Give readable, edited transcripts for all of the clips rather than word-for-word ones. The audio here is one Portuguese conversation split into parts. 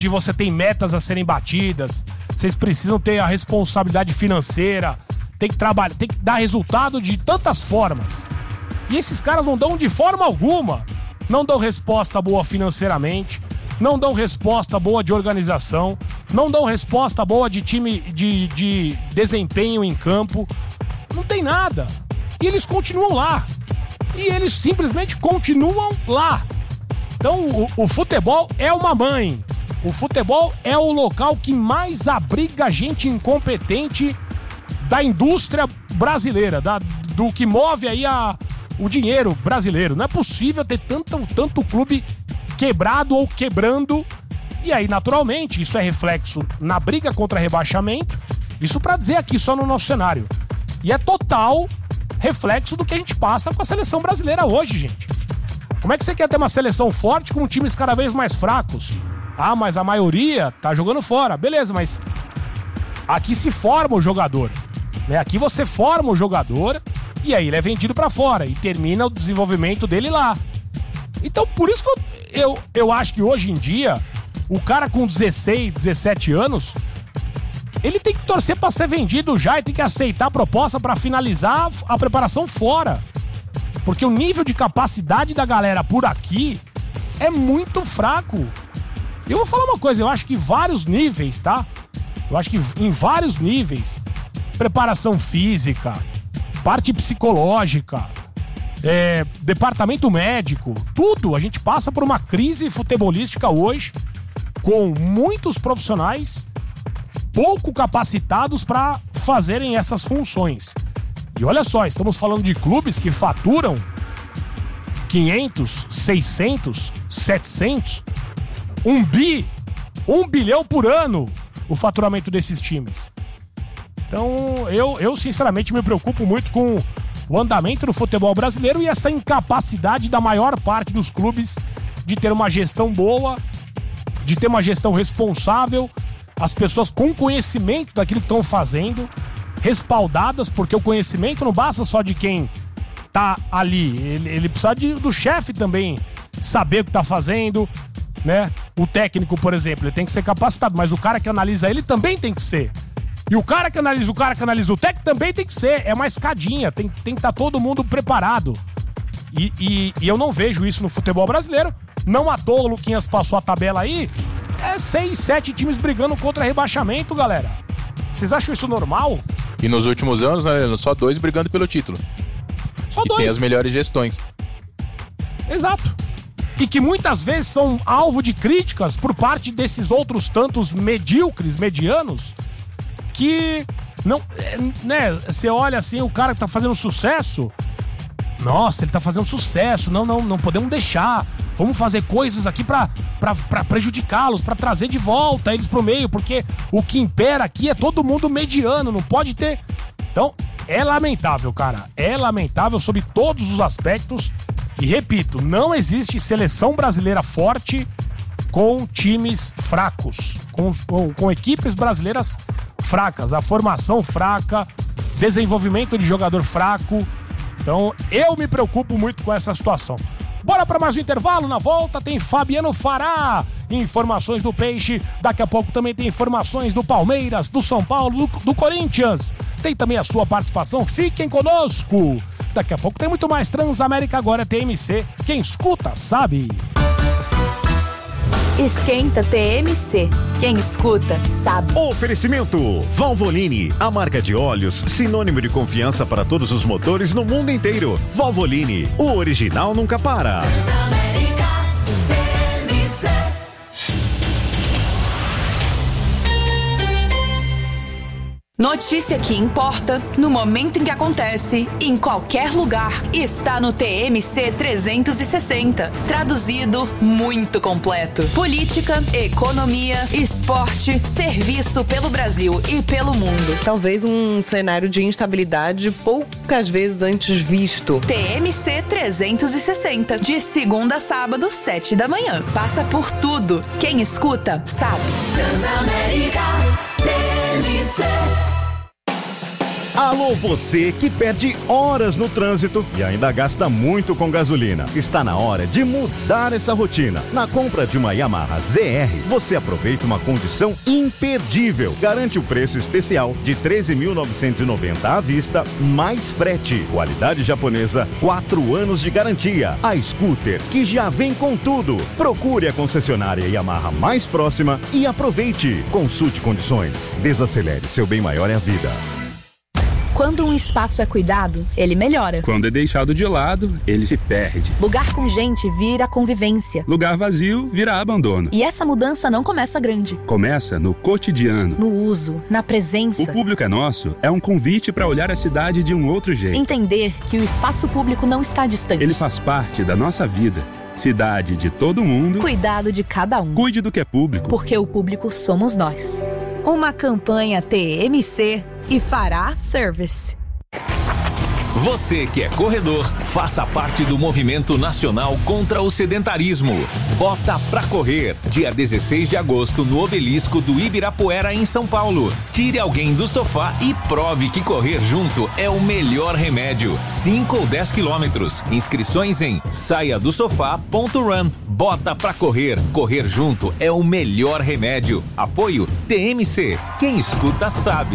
você tem metas a serem batidas, vocês precisam ter a responsabilidade financeira, tem que trabalhar, tem que dar resultado de tantas formas. E esses caras não dão de forma alguma. Não dão resposta boa financeiramente, não dão resposta boa de organização, não dão resposta boa de time de desempenho em campo. Não tem nada. E eles continuam lá. E eles simplesmente continuam lá. Então o futebol é uma mãe. O futebol é o local que mais abriga gente incompetente da indústria brasileira, do que move aí o dinheiro brasileiro. Não é possível ter tanto clube quebrado ou quebrando. E aí, naturalmente, isso é reflexo na briga contra rebaixamento. Isso pra dizer aqui só no nosso cenário. E é total reflexo do que a gente passa com a seleção brasileira hoje, gente. Como é que você quer ter uma seleção forte com times cada vez mais fracos? Ah, mas a maioria tá jogando fora. Beleza, mas aqui se forma o jogador, né? Aqui você forma o jogador e aí ele é vendido pra fora e termina o desenvolvimento dele lá. Então, por isso que eu acho que hoje em dia, o cara com 16, 17 anos, ele tem que torcer pra ser vendido já e tem que aceitar a proposta pra finalizar a preparação fora. Porque o nível de capacidade da galera por aqui é muito fraco. Eu vou falar uma coisa, eu acho que vários níveis, tá? Eu acho que em vários níveis, preparação física, parte psicológica, departamento médico, tudo, a gente passa por uma crise futebolística hoje, com muitos profissionais pouco capacitados para fazerem essas funções. E olha só, estamos falando de clubes que faturam 500, 600, 700, 1 bilhão por ano o faturamento desses times. Então eu sinceramente me preocupo muito com o andamento do futebol brasileiro e essa incapacidade da maior parte dos clubes de ter uma gestão boa, de ter uma gestão responsável, as pessoas com conhecimento daquilo que estão fazendo, respaldadas, porque o conhecimento não basta só de quem tá ali, ele precisa do chefe também saber o que tá fazendo, né? O técnico, por exemplo, ele tem que ser capacitado, mas o cara que analisa ele também tem que ser. E o cara que analisa o técnico também tem que ser. É uma escadinha, tem que estar todo mundo preparado. E eu não vejo isso no futebol brasileiro. Não à toa o Luquinhas passou a tabela aí. 6, 7 times brigando contra rebaixamento, galera. Vocês acham isso normal? E nos últimos anos, né, só 2 brigando pelo título. Só 2. E tem as melhores gestões. Exato. E que muitas vezes são alvo de críticas por parte desses outros tantos medíocres, medianos, que não, né, você olha assim, o cara que tá fazendo sucesso, nossa, ele tá fazendo sucesso, não podemos deixar, vamos fazer coisas aqui pra prejudicá-los, pra trazer de volta eles pro meio, porque o que impera aqui é todo mundo mediano, não pode ter. Então, é lamentável, cara, é lamentável sobre todos os aspectos. E repito, não existe seleção brasileira forte com times fracos, com equipes brasileiras fracas, a formação fraca, desenvolvimento de jogador fraco. Então eu me preocupo muito com essa situação. Bora para mais um intervalo, na volta tem Fabiano Fará, informações do Peixe, daqui a pouco também tem informações do Palmeiras, do São Paulo, do Corinthians, tem também a sua participação, fiquem conosco, daqui a pouco tem muito mais. Transamérica agora é TMC, quem escuta sabe. Esquenta TMC. Quem escuta, sabe. Oferecimento Valvoline, a marca de óleos sinônimo de confiança para todos os motores no mundo inteiro. Valvoline, o original nunca para. Notícia que importa, no momento em que acontece, em qualquer lugar, está no TMC 360. Traduzido, muito completo. Política, economia, esporte, serviço pelo Brasil e pelo mundo. Talvez um cenário de instabilidade poucas vezes antes visto. TMC 360, de segunda a sábado, 7 da manhã. Passa por tudo. Quem escuta, sabe. Transamérica TMC. Alô, você que perde horas no trânsito e ainda gasta muito com gasolina. Está na hora de mudar essa rotina. Na compra de uma Yamaha ZR, você aproveita uma condição imperdível. Garante o preço especial de R$ 13.990 à vista, mais frete. Qualidade japonesa, 4 anos de garantia. A scooter que já vem com tudo. Procure a concessionária Yamaha mais próxima e aproveite. Consulte condições. Desacelere, seu bem maior é a vida. Quando um espaço é cuidado, ele melhora. Quando é deixado de lado, ele se perde. Lugar com gente vira convivência. Lugar vazio vira abandono. E essa mudança não começa grande. Começa no cotidiano. No uso, na presença. O Público é Nosso é um convite para olhar a cidade de um outro jeito. Entender que o espaço público não está distante. Ele faz parte da nossa vida. Cidade de todo mundo. Cuidado de cada um. Cuide do que é público. Porque o público somos nós. Uma campanha TMC e Fará Service. Você que é corredor, faça parte do movimento nacional contra o sedentarismo. Bota pra correr, dia 16 de agosto, no Obelisco do Ibirapuera, em São Paulo. Tire alguém do sofá e prove que correr junto é o melhor remédio. 5 ou 10 quilômetros. Inscrições em saiadosofá.run. Bota pra correr. Correr junto é o melhor remédio. Apoio TMC. Quem escuta sabe.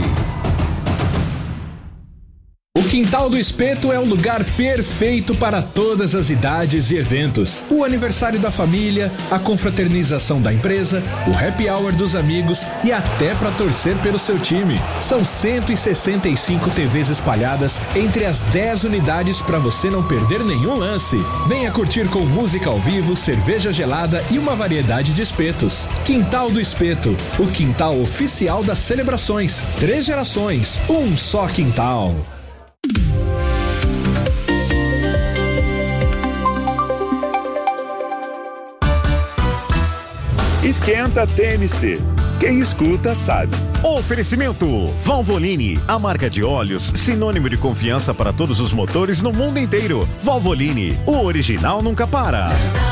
O Quintal do Espeto é o lugar perfeito para todas as idades e eventos. O aniversário da família, a confraternização da empresa, o happy hour dos amigos e até para torcer pelo seu time. São 165 TVs espalhadas entre as 10 unidades para você não perder nenhum lance. Venha curtir com música ao vivo, cerveja gelada e uma variedade de espetos. Quintal do Espeto, o quintal oficial das celebrações. 3 gerações, um só quintal. Esquenta TMC. Quem escuta sabe. Oferecimento Valvoline, a marca de óleos sinônimo de confiança para todos os motores no mundo inteiro. Valvoline, o original nunca para.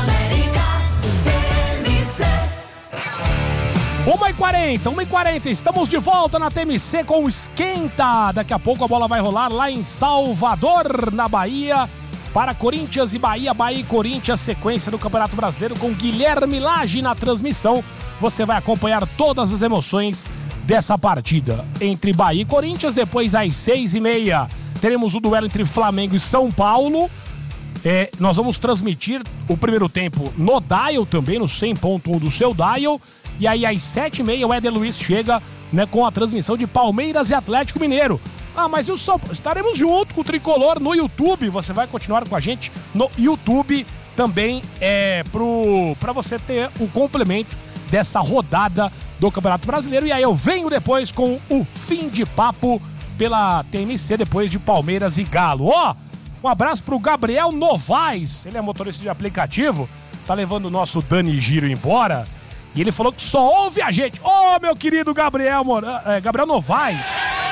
1h40, estamos de volta na TMC com o Esquenta. Daqui a pouco a bola vai rolar lá em Salvador, na Bahia, para Corinthians e Bahia e Corinthians, sequência do Campeonato Brasileiro com Guilherme Lage na transmissão. Você vai acompanhar todas as emoções dessa partida entre Bahia e Corinthians. Depois às 6h30 teremos o duelo entre Flamengo e São Paulo. Nós vamos transmitir o primeiro tempo no Dial também, no 100.1 do seu Dial. E aí às 7h30 o Éder Luiz chega, né, com a transmissão de Palmeiras e Atlético Mineiro. Mas e o São Paulo? Estaremos junto com o Tricolor no YouTube. Você vai continuar com a gente no YouTube também, para você ter o complemento dessa rodada do Campeonato Brasileiro. E aí eu venho depois com o fim de papo pela TMC, depois de Palmeiras e Galo. Um abraço pro Gabriel Novaes, ele é motorista de aplicativo, tá levando o nosso Dani Giro embora. E ele falou que só ouve a gente. Meu querido Gabriel Novaes.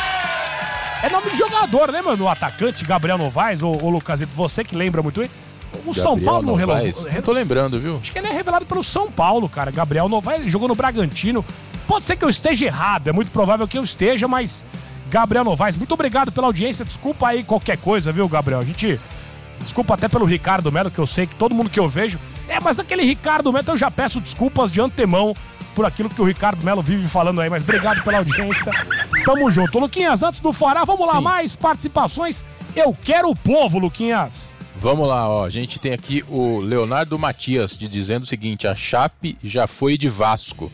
É nome de jogador, lembra do atacante Gabriel Novaes, ou Lucasito? Você que lembra muito bem. O Gabriel São Paulo não revelou. Não tô lembrando, viu? Acho que ele é revelado pelo São Paulo, cara. Gabriel Novaes, ele jogou no Bragantino. Pode ser que eu esteja errado, é muito provável que eu esteja, mas Gabriel Novaes, muito obrigado pela audiência. Desculpa aí qualquer coisa, viu, Gabriel? Desculpa até pelo Ricardo Melo, que eu sei que todo mundo que eu vejo... mas aquele Ricardo Melo, eu já peço desculpas de antemão por aquilo que o Ricardo Melo vive falando aí, mas obrigado pela audiência. Tamo junto. Luquinhas, antes do Fará, vamos lá, mais participações. Eu quero o povo, Luquinhas. Vamos lá, a gente tem aqui o Leonardo Matias dizendo o seguinte: a Chape já foi de Vasco.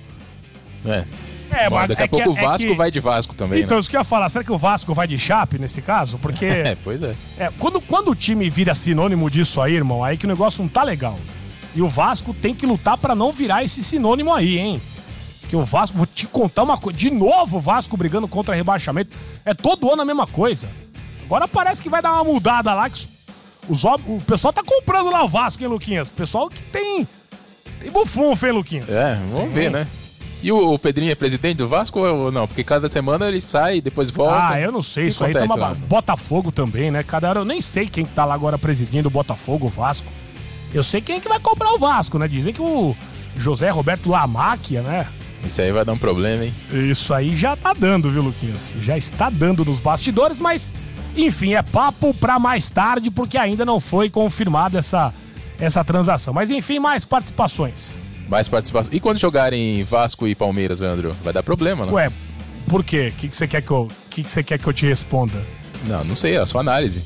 Mas daqui a pouco o Vasco vai de Vasco também. Então, né? Isso que eu ia falar, será que o Vasco vai de Chape nesse caso? Porque... pois é. Quando o time vira sinônimo disso aí, irmão, aí que o negócio não tá legal. E o Vasco tem que lutar pra não virar esse sinônimo aí, hein? Que o Vasco, vou te contar uma coisa, de novo o Vasco brigando contra rebaixamento. É todo ano a mesma coisa. Agora parece que vai dar uma mudada lá, que o pessoal tá comprando lá o Vasco, hein, Luquinhas? O pessoal que tem bufunfa, hein, Luquinhas? Vamos ver, né? E o Pedrinho é presidente do Vasco ou não? Porque cada semana ele sai e depois volta. Eu não sei, isso aí toma Botafogo também, né? Cada hora eu nem sei quem tá lá agora presidindo o Botafogo, o Vasco. Eu sei quem é que vai comprar o Vasco, né? Dizem que o José Roberto Lamáquia, né? Isso aí vai dar um problema, hein? Isso aí já tá dando, viu, Luquinhas? Já está dando nos bastidores, mas, enfim, é papo pra mais tarde, porque ainda não foi confirmada essa transação. Mas, enfim, mais participações. Mais participações. E quando jogarem Vasco e Palmeiras, Leandro? Vai dar problema, né? Ué, por quê? O que você quer que eu te responda? Não sei, é a sua análise.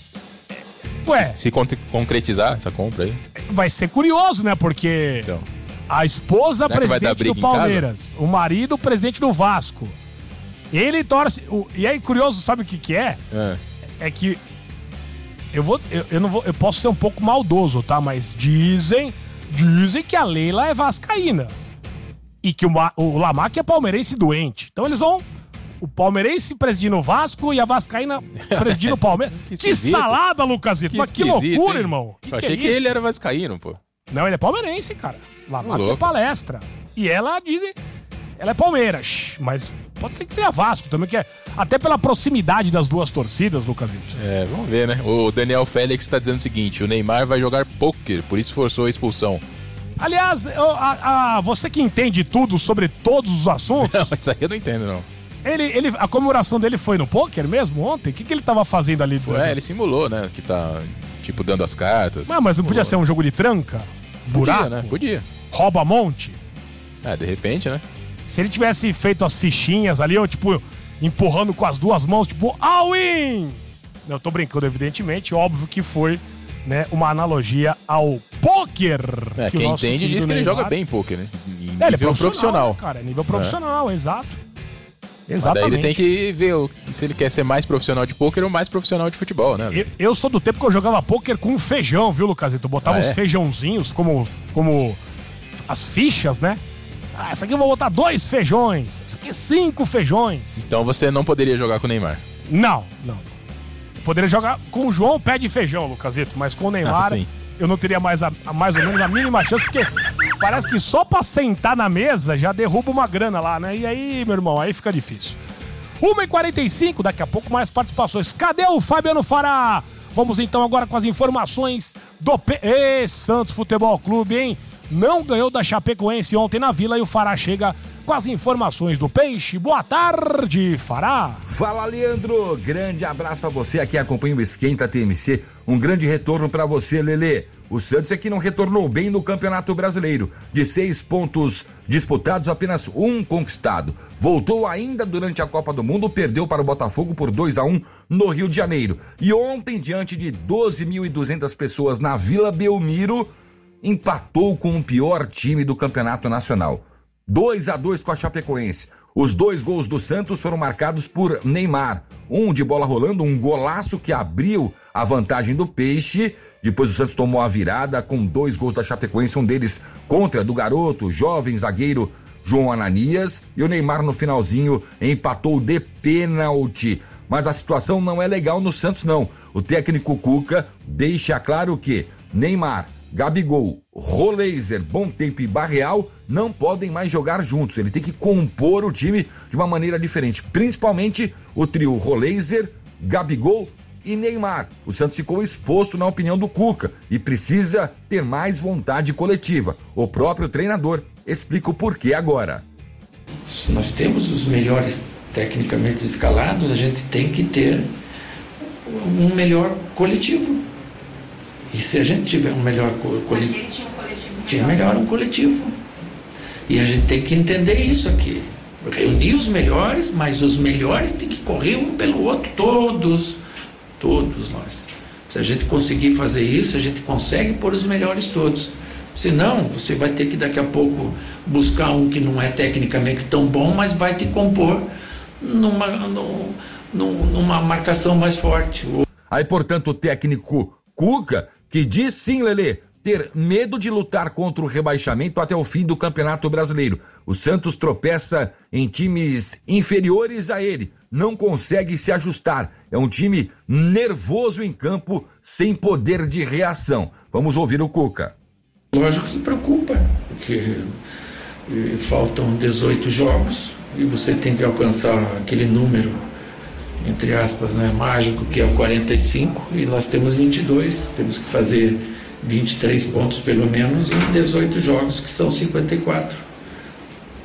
Ué. Se concretizar essa compra aí. Vai ser curioso, né? Porque... Então. A esposa, presidente do Palmeiras. O marido, presidente do Vasco. Ele torce... E aí, curioso, sabe o que é? É que... Eu posso ser um pouco maldoso, tá? Mas dizem que a Leila é vascaína. E que o Lamarck é palmeirense doente. Então eles vão... O palmeirense presidindo o Vasco e a vascaína presidindo o Palmeiras. Que salada, Lucasito. Mas que loucura, hein? Irmão. Eu achei que ele era vascaíno, pô. Não, ele é palmeirense, cara. Lamarck é palestra. E ela diz... Ela é Palmeiras. Mas pode ser que seja Vasco também, que é... Até pela proximidade das duas torcidas, Lucasito. Vamos ver, né? O Daniel Félix tá dizendo o seguinte: o Neymar vai jogar pôquer, por isso forçou a expulsão. Aliás, você que entende tudo sobre todos os assuntos... Não, isso aí eu não entendo, não. A comemoração dele foi no pôquer mesmo ontem? O que ele tava fazendo ali? Ele simulou, né? Que tá, tipo, dando as cartas. Mas não podia ser um jogo de tranca? Buraco? Podia, né? Podia. Rouba-monte? De repente, né? Se ele tivesse feito as fichinhas ali, ou tipo, empurrando com as duas mãos, tipo, all-in! Eu tô brincando, evidentemente. Óbvio que foi, né, uma analogia ao pôquer. Quem entende diz que ele joga bem pôquer, né? Ele é profissional. Né, cara? É nível profissional, exato. Exatamente. Daí ele tem que ver se ele quer ser mais profissional de pôquer ou mais profissional de futebol, né? Eu sou do tempo que eu jogava pôquer com feijão, viu, Lucasito? Eu botava uns feijãozinhos como as fichas, né? Essa aqui eu vou botar 2 feijões. Essa aqui 5 feijões. Então você não poderia jogar com o Neymar? Não. Eu poderia jogar com o João Pé de Feijão, Lucasito, mas com o Neymar eu não teria mais ou menos a mínima chance, porque parece que só pra sentar na mesa já derruba uma grana lá, né? E aí, meu irmão, aí fica difícil. 1h45, daqui a pouco mais participações. Cadê o Fabiano Fará? Vamos então agora com as informações do Santos Futebol Clube, hein? Não ganhou da Chapecoense ontem na Vila e o Fará chega com as informações do Peixe. Boa tarde, Fará. Fala, Leandro. Grande abraço a você aqui, acompanha o Esquenta TMC. Um grande retorno pra você, Lelê. O Santos é que não retornou bem no Campeonato Brasileiro. De 6 pontos disputados, apenas 1 conquistado. Voltou ainda durante a Copa do Mundo, perdeu para o Botafogo por 2-1 no Rio de Janeiro. E ontem, diante de 12.200 pessoas na Vila Belmiro, empatou com o pior time do Campeonato Nacional. 2-2 com a Chapecoense. Os 2 gols do Santos foram marcados por Neymar. Um de bola rolando, um golaço que abriu a vantagem do Peixe. Depois o Santos tomou a virada com 2 gols da Chapecoense, um deles contra do garoto, jovem zagueiro João Ananias. E o Neymar no finalzinho empatou de pênalti. Mas a situação não é legal no Santos, não. O técnico Cuca deixa claro que Neymar, Gabigol, Roleiser, Bom Tempo e Barreal não podem mais jogar juntos. Ele tem que compor o time de uma maneira diferente. Principalmente o trio Roleiser, Gabigol e Neymar. O Santos ficou exposto na opinião do Cuca e precisa ter mais vontade coletiva. O próprio treinador explica o porquê agora. Se nós temos os melhores tecnicamente escalados, a gente tem que ter um melhor coletivo. E se a gente tiver um melhor coletivo, tinha melhor um coletivo. E a gente tem que entender isso aqui. Reunir os melhores, mas os melhores tem que correr um pelo outro, todos nós. Se a gente conseguir fazer isso, a gente consegue pôr os melhores todos. Senão, você vai ter que daqui a pouco buscar um que não é tecnicamente tão bom, mas vai te compor numa marcação mais forte. Aí, portanto, o técnico Cuca, que diz sim, Lelê, ter medo de lutar contra o rebaixamento até o fim do Campeonato Brasileiro. O Santos tropeça em times inferiores a ele, não consegue se ajustar. É um time nervoso em campo, sem poder de reação. Vamos ouvir o Cuca. Lógico que preocupa, porque faltam 18 jogos e você tem que alcançar aquele número, entre aspas, né, mágico, que é o 45, e nós temos 22, temos que fazer 23 pontos pelo menos em 18 jogos, que são 54.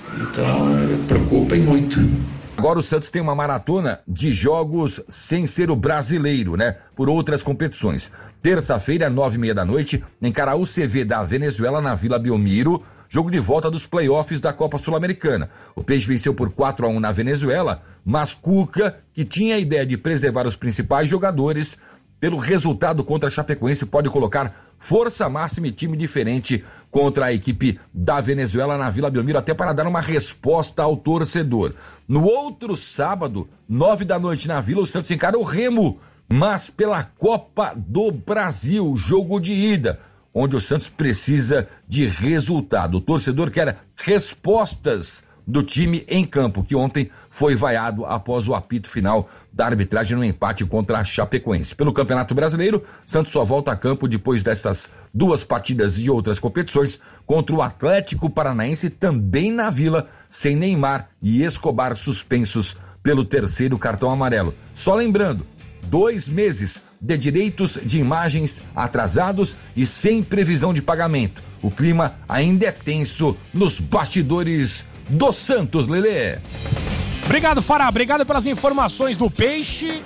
Então, preocupem muito. Agora o Santos tem uma maratona de jogos sem ser o brasileiro, né? Por outras competições. Terça-feira, 9h30 da noite, encara o CV da Venezuela na Vila Belmiro, jogo de volta dos playoffs da Copa Sul-Americana. O Peixe venceu por 4-1 na Venezuela, mas Cuca, que tinha a ideia de preservar os principais jogadores, pelo resultado contra a Chapecoense, pode colocar força máxima e time diferente contra a equipe da Venezuela na Vila Belmiro, até para dar uma resposta ao torcedor. No outro sábado, 9 da noite na Vila, o Santos encara o Remo, mas pela Copa do Brasil, jogo de ida, onde o Santos precisa de resultado. O torcedor quer respostas do time em campo, que ontem foi vaiado após o apito final da arbitragem no empate contra a Chapecoense. Pelo Campeonato Brasileiro, Santos só volta a campo depois dessas 2 partidas de outras competições contra o Atlético Paranaense, também na Vila, sem Neymar e Escobar suspensos pelo 3º cartão amarelo. Só lembrando, 2 meses de direitos de imagens atrasados e sem previsão de pagamento. O clima ainda é tenso nos bastidores do Santos, Lelê. Obrigado, Fará. Obrigado pelas informações do Peixe.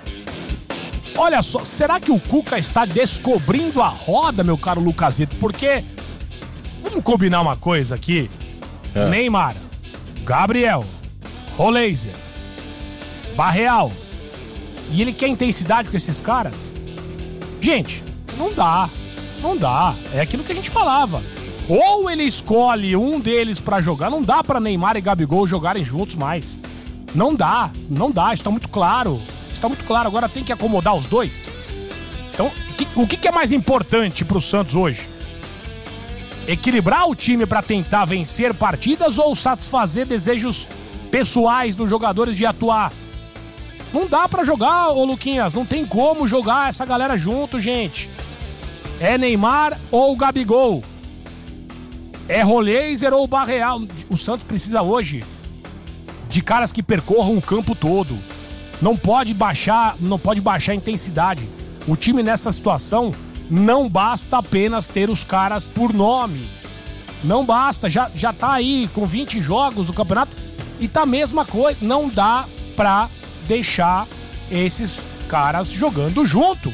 Olha só, será que o Cuca está descobrindo a roda, meu caro Lucasito? Porque, vamos combinar uma coisa aqui. Neymar, Gabriel, Roleiser, Barreal. E ele quer intensidade com esses caras? Gente, não dá. É aquilo que a gente falava. Ou ele escolhe um deles pra jogar, não dá pra Neymar e Gabigol jogarem juntos mais. Não dá, isso tá muito claro. Agora tem que acomodar os dois. Então, o que é mais importante pro Santos hoje? Equilibrar o time pra tentar vencer partidas ou satisfazer desejos pessoais dos jogadores de atuar? Não dá pra jogar, ô Luquinhas, não tem como jogar essa galera junto, gente. É Neymar ou Gabigol. É Roleiser ou Barreal. O Santos precisa hoje de caras que percorram o campo todo. Não pode baixar a intensidade. O time nessa situação não basta apenas ter os caras por nome. Não basta, já tá aí com 20 jogos no campeonato e tá a mesma coisa. Não dá pra deixar esses caras jogando junto.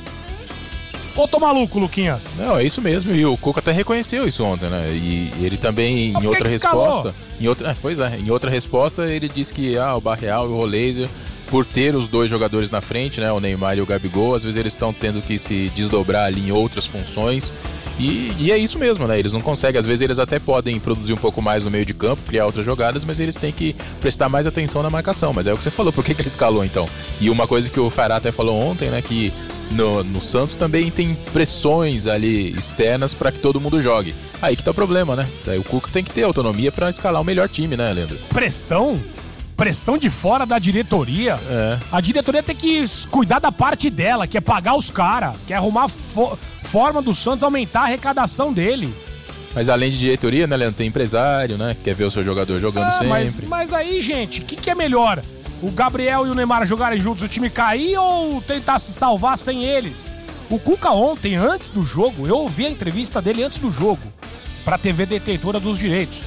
Ou tô maluco, Luquinhas? Não, é isso mesmo, e o Cuca até reconheceu isso ontem, né? E ele também, em outra resposta... Em outra resposta, ele disse que o Barreal e o Roleiser, por ter os 2 jogadores na frente, né? O Neymar e o Gabigol, às vezes eles estão tendo que se desdobrar ali em outras funções. E é isso mesmo, né? Eles não conseguem, às vezes eles até podem produzir um pouco mais no meio de campo, criar outras jogadas, mas eles têm que prestar mais atenção na marcação. Mas é o que você falou, por que ele escalou então? E uma coisa que o Fará até falou ontem, né? Que no Santos também tem pressões ali externas para que todo mundo jogue. Aí que tá o problema, né? Daí o Cuca tem que ter autonomia para escalar o melhor time, né, Leandro? Pressão de fora da diretoria. A diretoria tem que cuidar da parte dela, que é pagar os caras, que é arrumar forma do Santos aumentar a arrecadação dele. Mas além de diretoria, né, Leandro, tem empresário, né? Quer ver o seu jogador jogando sempre. Mas aí, gente, o que é melhor? O Gabriel e o Neymar jogarem juntos, o time cair ou tentar se salvar sem eles? O Cuca ontem, antes do jogo, eu ouvi a entrevista dele antes do jogo, pra TV Detentora dos Direitos.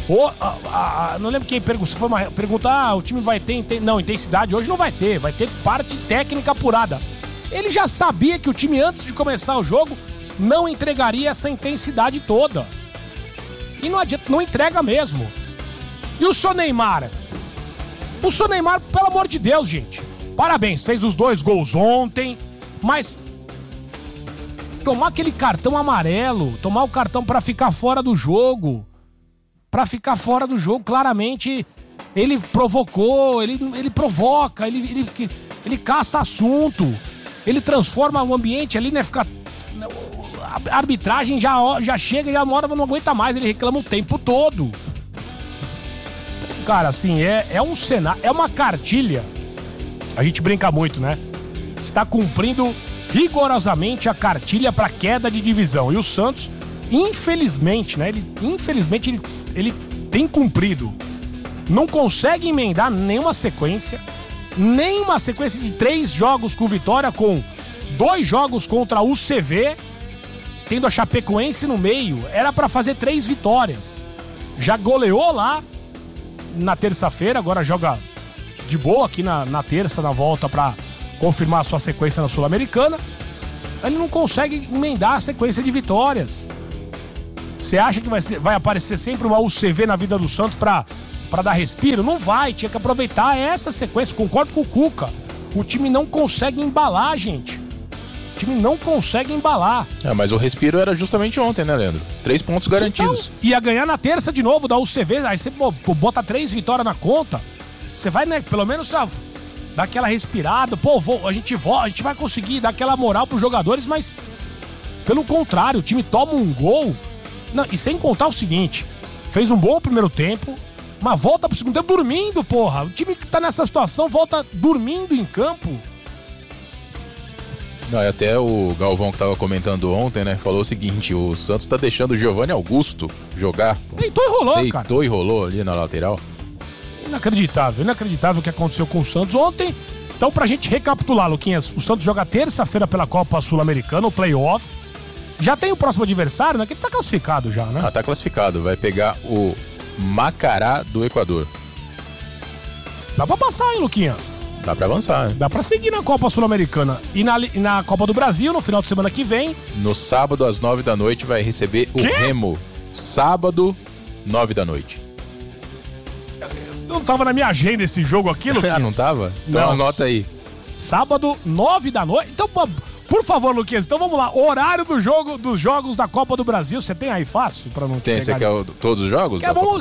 Não lembro quem perguntou, foi uma pergunta, o time vai ter... Não, intensidade hoje não vai ter parte técnica apurada. Ele já sabia que o time, antes de começar o jogo, não entregaria essa intensidade toda. E não adianta, não entrega mesmo. E o seu Neymar? O seu Neymar, pelo amor de Deus, gente, parabéns, fez os 2 gols ontem, mas tomar aquele cartão amarelo, tomar o cartão pra ficar fora do jogo... claramente ele provocou, ele provoca, ele caça assunto, ele transforma o ambiente ali, né? A arbitragem já chega, já uma hora não aguenta mais, ele reclama o tempo todo. Cara, assim, é um cenário, é uma cartilha, a gente brinca muito, né? Está cumprindo rigorosamente a cartilha para queda de divisão, e o Santos, infelizmente, né? Ele tem cumprido. Não consegue emendar nenhuma sequência de 3 jogos com vitória, com 2 jogos contra o CV, tendo a Chapecoense no meio. Era pra fazer 3 vitórias. Já goleou lá na terça-feira, agora joga de boa aqui na terça, na volta pra confirmar a sua sequência na Sul-Americana. Ele não consegue emendar a sequência de vitórias. Você acha que vai aparecer sempre uma UCV na vida do Santos pra dar respiro? Não vai, tinha que aproveitar essa sequência. Concordo com o Cuca. O time não consegue embalar, gente. O time não consegue embalar. Mas o respiro era justamente ontem, né, Leandro? 3 pontos garantidos. Então, ia ganhar na terça de novo da UCV. Aí você bota 3 vitórias na conta. Você vai, né, pelo menos dar aquela respirada. Pô, a gente vai conseguir dar aquela moral pros jogadores, mas pelo contrário, o time toma um gol. Não, e sem contar o seguinte, fez um bom primeiro tempo, mas volta pro segundo tempo dormindo, porra. O time que tá nessa situação volta dormindo em campo. Não, e até o Galvão, que tava comentando ontem, né, falou o seguinte: o Santos tá deixando o Giovanni Augusto jogar. Deitou e rolou, cara. Deitou e rolou ali na lateral. Inacreditável o que aconteceu com o Santos ontem. Então, pra gente recapitular, Luquinhas, o Santos joga terça-feira pela Copa Sul-Americana, o playoff. Já tem o próximo adversário, né? Que ele tá classificado já, né? Tá classificado. Vai pegar o Macará do Equador. Dá pra passar, hein, Luquinhas? Dá pra avançar, né? Dá pra seguir na Copa Sul-Americana. E na Copa do Brasil, no final de semana que vem. No sábado, às 9 da noite, vai receber o Remo. Sábado, 9 da noite. Não tava na minha agenda esse jogo aqui, Luquinhas. Não tava? Então anota aí. Sábado, 9 da noite. Então, por favor, Luquinhas, então vamos lá. Horário dos jogos da Copa do Brasil. Você tem aí fácil pra não ter? Você quer todos os jogos?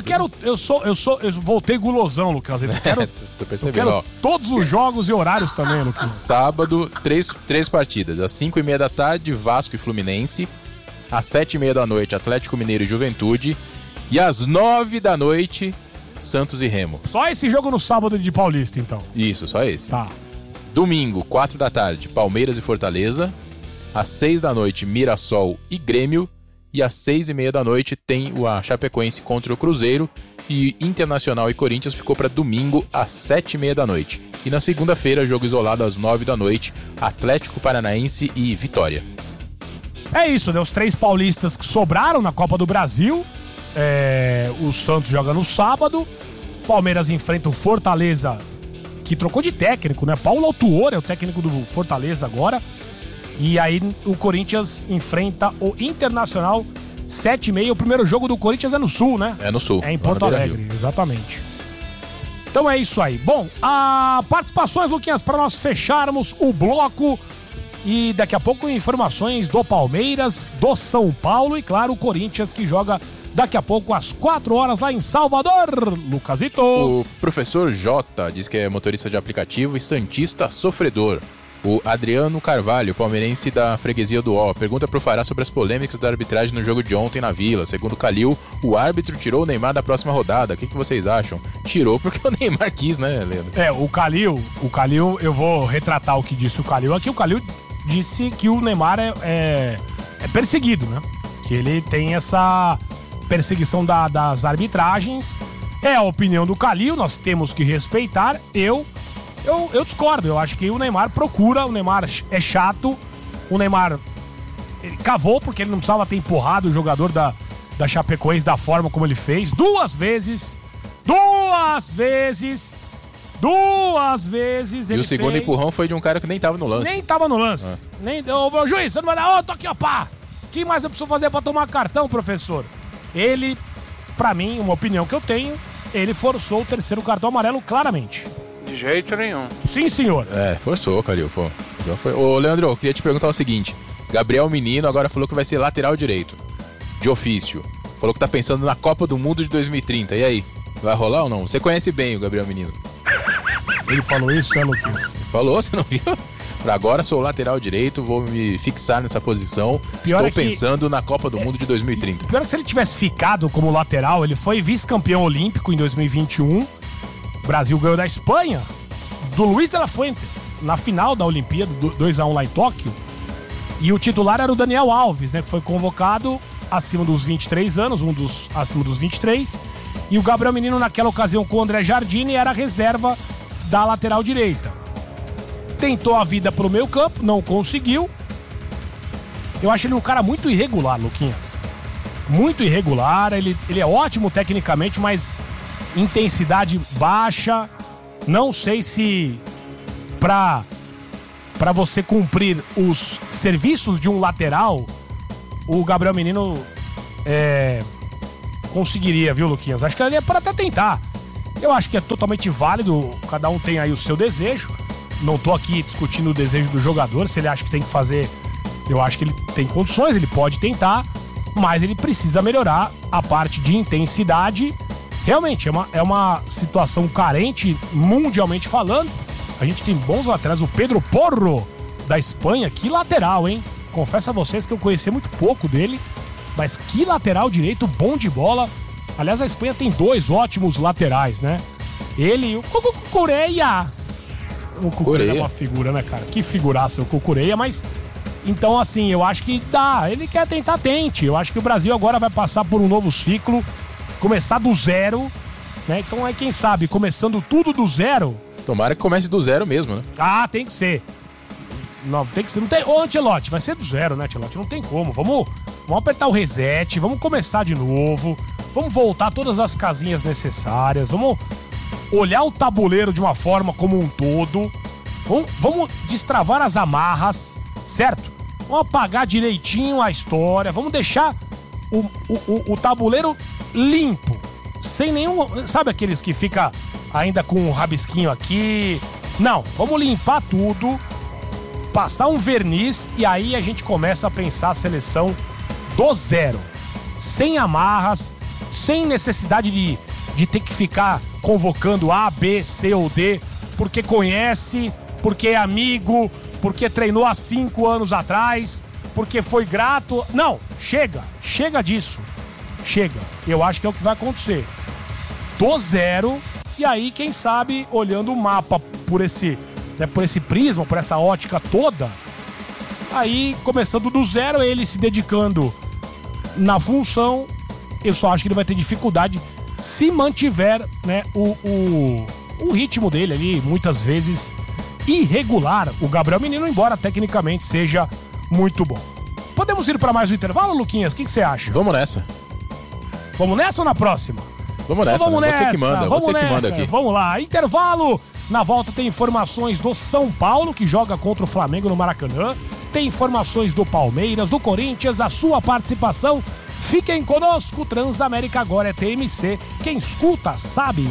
Eu voltei gulosão, Lucas. Tô percebendo, ó. Todos os jogos e horários também, Lucas. Sábado, três partidas. Às 5:30 da tarde, Vasco e Fluminense. Às 7:30 da noite, Atlético Mineiro e Juventude. E às 9 da noite, Santos e Remo. Só esse jogo no sábado de Paulista, então? Isso, só esse. Tá. Domingo, 4 da tarde, Palmeiras e Fortaleza. Às 6 da noite, Mirassol e Grêmio. E às 6:30 da noite tem a Chapecoense contra o Cruzeiro. E Internacional e Corinthians ficou para domingo às 7:30 da noite. E na segunda-feira, jogo isolado às 9 da noite, Atlético Paranaense e Vitória. É isso, né? Os 3 paulistas que sobraram na Copa do Brasil. O Santos joga no sábado. Palmeiras enfrenta o Fortaleza, que trocou de técnico, né? Paulo Autuori é o técnico do Fortaleza agora. E aí o Corinthians enfrenta o Internacional 7:30. O primeiro jogo do Corinthians é no Sul, né? É no Sul. É em Porto Alegre, exatamente. Então é isso aí. Bom, participações, Luquinhas, para nós fecharmos o bloco. E daqui a pouco informações do Palmeiras, do São Paulo e, claro, o Corinthians, que joga daqui a pouco às 4 horas lá em Salvador. Lucasito. O professor J diz que é motorista de aplicativo e santista sofredor. O Adriano Carvalho, palmeirense da freguesia do Ó, pergunta pro Fará sobre as polêmicas da arbitragem no jogo de ontem na Vila. Segundo o Calil, o árbitro tirou o Neymar da próxima rodada. O que vocês acham? Tirou porque o Neymar quis, né, Leandro? O Calil, eu vou retratar o que disse o Calil aqui. O Calil disse que o Neymar é perseguido, né? Que ele tem essa perseguição das arbitragens. É a opinião do Calil, nós temos que respeitar. Eu discordo, eu acho que o Neymar procura, o Neymar é chato, o Neymar ele cavou porque ele não precisava ter empurrado o jogador da Chapecoense da forma como ele fez. Duas vezes ele E o segundo empurrão foi de um cara que nem tava no lance. Nem tava no lance. Ô, juiz, você não vai dar, tô aqui, ó, pá. O que mais eu preciso fazer pra tomar cartão, professor? Ele, pra mim, uma opinião que eu tenho, ele forçou o terceiro cartão amarelo claramente. De jeito nenhum. Sim, senhor. Forçou, Calil, pô. Ô, Leandro, eu queria te perguntar o seguinte. Gabriel Menino agora falou que vai ser lateral direito. De ofício. Falou que tá pensando na Copa do Mundo de 2030. E aí? Vai rolar ou não? Você conhece bem o Gabriel Menino. Ele falou isso, Luquinhas? Falou, você não viu? Agora sou lateral direito, vou me fixar nessa posição. Estou pensando na Copa do Mundo de 2030. Pior que se ele tivesse ficado como lateral, ele foi vice-campeão olímpico em 2021. O Brasil ganhou da Espanha, do Luiz de la Fuente, na final da Olimpíada, 2-1 lá em Tóquio. E o titular era o Daniel Alves, né, que foi convocado acima dos 23 anos, acima dos 23. E o Gabriel Menino, naquela ocasião com o André Jardine, era a reserva da lateral direita. Tentou a vida pro meio campo, não conseguiu. Eu acho ele um cara muito irregular, Luquinhas. Muito irregular, ele é ótimo tecnicamente, mas intensidade baixa. Não sei se pra você cumprir os serviços de um lateral, o Gabriel Menino conseguiria, viu, Luquinhas? Acho que ele é para até tentar. Eu acho que é totalmente válido, cada um tem aí o seu desejo. Não tô aqui discutindo o desejo do jogador, se ele acha que tem que fazer, eu acho que ele tem condições, ele pode tentar, mas ele precisa melhorar a parte de intensidade. Realmente, é uma situação carente, mundialmente falando. A gente tem bons laterais, o Pedro Porro, da Espanha, que lateral, hein? Confesso a vocês que eu conheci muito pouco dele, mas que lateral direito, bom de bola. Aliás, a Espanha tem 2 ótimos laterais, né? Ele e o Cucureia. O Cucureia é uma figura, né, cara? Que figuraça o Cucureia, mas... Então, assim, eu acho que dá. Ele quer tentar, tente. Eu acho que o Brasil agora vai passar por um novo ciclo, começar do zero, né? Então, quem sabe, começando tudo do zero... Tomara que comece do zero mesmo, né? Ah, tem que ser. Não, tem que ser. Não tem... Ô, Ancelotti, vai ser do zero, né, Ancelotti? Não tem como. Vamos apertar o reset, vamos começar de novo, vamos voltar todas as casinhas necessárias, vamos olhar o tabuleiro de uma forma como um todo, vamos destravar as amarras, certo? Vamos apagar direitinho a história, vamos deixar o tabuleiro limpo, sem nenhum... Sabe aqueles que fica ainda com um rabisquinho aqui? Não, vamos limpar tudo, passar um verniz e aí a gente começa a pensar a seleção do zero, sem amarras, sem necessidade de ter que ficar convocando A, B, C ou D, porque conhece, porque é amigo, porque treinou há 5 anos atrás, porque foi grato. Não, chega disso. Chega. Eu acho que é o que vai acontecer. Do zero, e aí, quem sabe, olhando o mapa por esse prisma, por essa ótica toda, aí, começando do zero, ele se dedicando na função, eu só acho que ele vai ter dificuldade se mantiver, né, o ritmo dele ali, muitas vezes irregular, o Gabriel Menino, embora tecnicamente seja muito bom. Podemos ir para mais um intervalo, Luquinhas? O que você acha? Vamos nessa. Vamos nessa ou na próxima? Vamos nessa, então, né? Você que manda, você que manda aqui. Vamos lá, intervalo. Na volta tem informações do São Paulo, que joga contra o Flamengo no Maracanã. Tem informações do Palmeiras, do Corinthians, a sua participação. Fiquem conosco, Transamérica agora é TMC. Quem escuta sabe.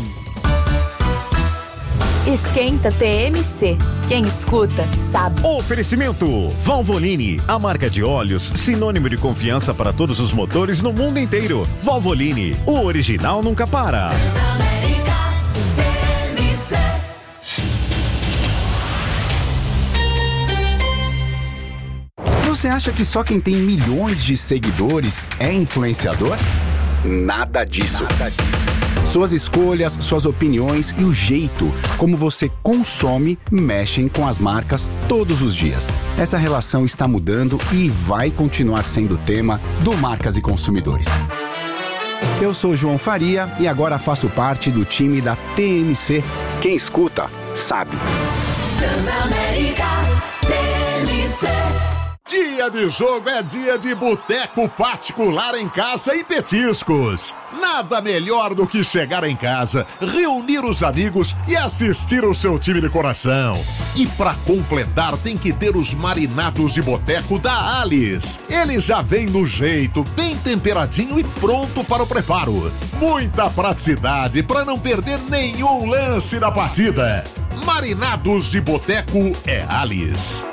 Esquenta TMC. Quem escuta sabe. Oferecimento Valvoline, a marca de óleos sinônimo de confiança para todos os motores no mundo inteiro. Valvoline, o original nunca para. Transamérica TMC. Você acha que só quem tem milhões de seguidores é influenciador? Nada disso. Suas escolhas, suas opiniões e o jeito como você consome mexem com as marcas todos os dias. Essa relação está mudando e vai continuar sendo tema do Marcas e Consumidores. Eu sou João Faria e agora faço parte do time da TMC. Quem escuta, sabe. Transamérica TMC. Dia de jogo é dia de boteco particular em casa e petiscos. Nada melhor do que chegar em casa, reunir os amigos e assistir o seu time de coração. E pra completar tem que ter os marinados de boteco da Alice. Ele já vem no jeito, bem temperadinho e pronto para o preparo. Muita praticidade para não perder nenhum lance da partida. Marinados de boteco é Alice.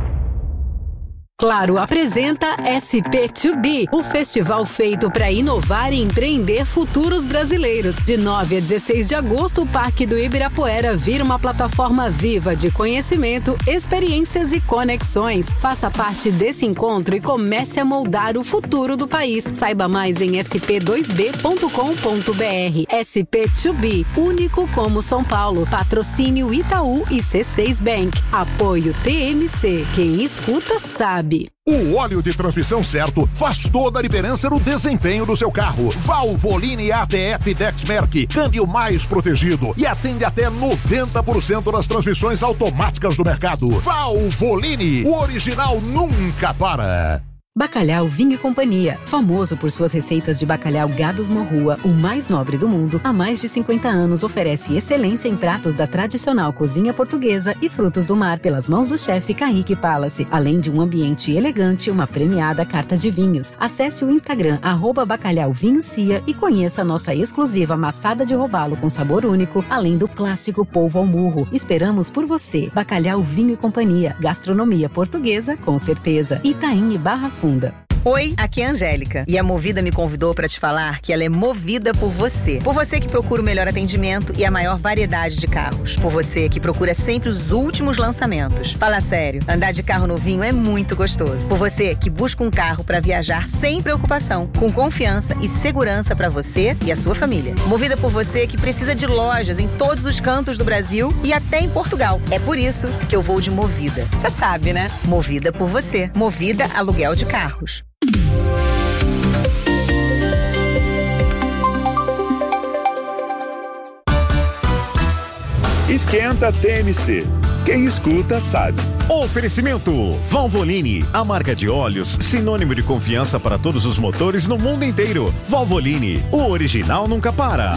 Claro apresenta SP2B, o festival feito para inovar e empreender futuros brasileiros. De 9 a 16 de agosto, o Parque do Ibirapuera vira uma plataforma viva de conhecimento, experiências e conexões. Faça parte desse encontro e comece a moldar o futuro do país. Saiba mais em sp2b.com.br. SP2B, único como São Paulo. Patrocínio Itaú e C6 Bank. Apoio TMC. Quem escuta sabe. O óleo de transmissão certo faz toda a diferença no desempenho do seu carro. Valvoline ATF Dexmerc, câmbio mais protegido e atende até 90% das transmissões automáticas do mercado. Valvoline, o original nunca para. Bacalhau Vinho e Companhia, famoso por suas receitas de bacalhau Gados Morrua, o mais nobre do mundo, há mais de 50 anos oferece excelência em pratos da tradicional cozinha portuguesa e frutos do mar pelas mãos do chefe Kaique Palace, além de um ambiente elegante e uma premiada carta de vinhos. Acesse o Instagram @bacalhauvinhocia e conheça a nossa exclusiva maçada de robalo com sabor único, além do clássico polvo ao murro. Esperamos por você. Bacalhau Vinho e Companhia, gastronomia portuguesa com certeza. Itaim e Barra Funda. Oi, aqui é a Angélica e a Movida me convidou para te falar que ela é movida por você. Por você que procura o melhor atendimento e a maior variedade de carros. Por você que procura sempre os últimos lançamentos. Fala sério, andar de carro novinho é muito gostoso. Por você que busca um carro para viajar sem preocupação, com confiança e segurança para você e a sua família. Movida por você que precisa de lojas em todos os cantos do Brasil e até em Portugal. É por isso que eu vou de Movida. Você sabe, né? Movida por você. Movida Aluguel de Carros. Esquenta TMC. Quem escuta sabe. Oferecimento Valvoline, a marca de óleos sinônimo de confiança para todos os motores no mundo inteiro. Valvoline, o original nunca para.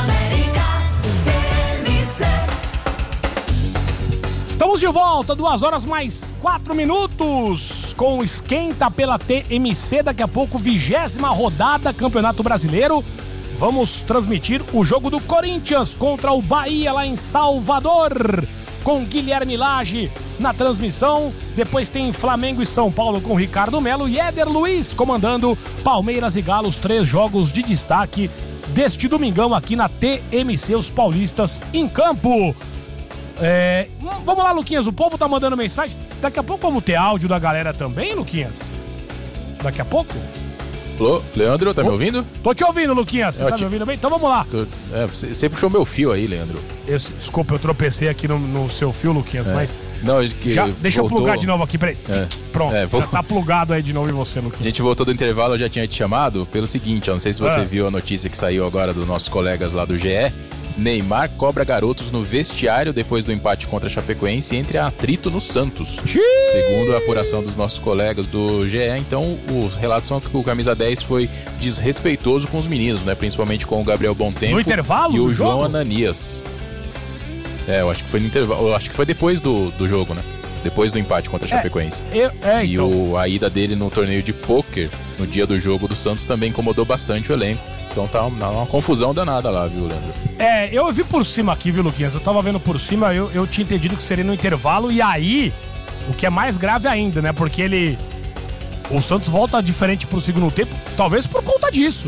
Estamos de volta, 2h mais 4 com o Esquenta pela TMC. Daqui a pouco, 20ª rodada, Campeonato Brasileiro. Vamos transmitir o jogo do Corinthians contra o Bahia lá em Salvador, com Guilherme Lage na transmissão. Depois tem Flamengo e São Paulo com Ricardo Melo e Éder Luiz comandando Palmeiras e Galo, os 3 jogos de destaque deste domingão aqui na TMC, os paulistas em campo. Vamos lá, Luquinhas, o povo tá mandando mensagem. Daqui a pouco vamos ter áudio da galera também, Luquinhas? Daqui a pouco? Alô, Leandro, tá me ouvindo? Tô te ouvindo, Luquinhas. Você tá me ouvindo bem? Então vamos lá. Você puxou meu fio aí, Leandro. Desculpa, eu tropecei aqui no seu fio, Luquinhas, mas... Não, deixa eu plugar de novo aqui, peraí. Pronto, já tá plugado aí de novo em você, Luquinhas. A gente voltou do intervalo, eu já tinha te chamado pelo seguinte, ó, não sei se você viu a notícia que saiu agora dos nossos colegas lá do GE. Neymar cobra garotos no vestiário depois do empate contra a Chapecoense e entre atrito no Santos. Segundo a apuração dos nossos colegas do GE, então os relatos são que o camisa 10 foi desrespeitoso com os meninos, né? Principalmente com o Gabriel Bontempo no intervalo e o jogo? João Ananias. Eu acho que foi no intervalo, eu acho que foi depois do jogo, né? Depois do empate contra a Chapecoense. E a ida dele no torneio de pôquer no dia do jogo do Santos também incomodou bastante o elenco. Então tá uma confusão danada lá, viu, Leandro? Eu vi por cima aqui, viu, Luquinhas? Eu tava vendo por cima, eu tinha entendido que seria no intervalo. E aí, o que é mais grave ainda, né? Porque o Santos volta diferente pro segundo tempo, talvez por conta disso,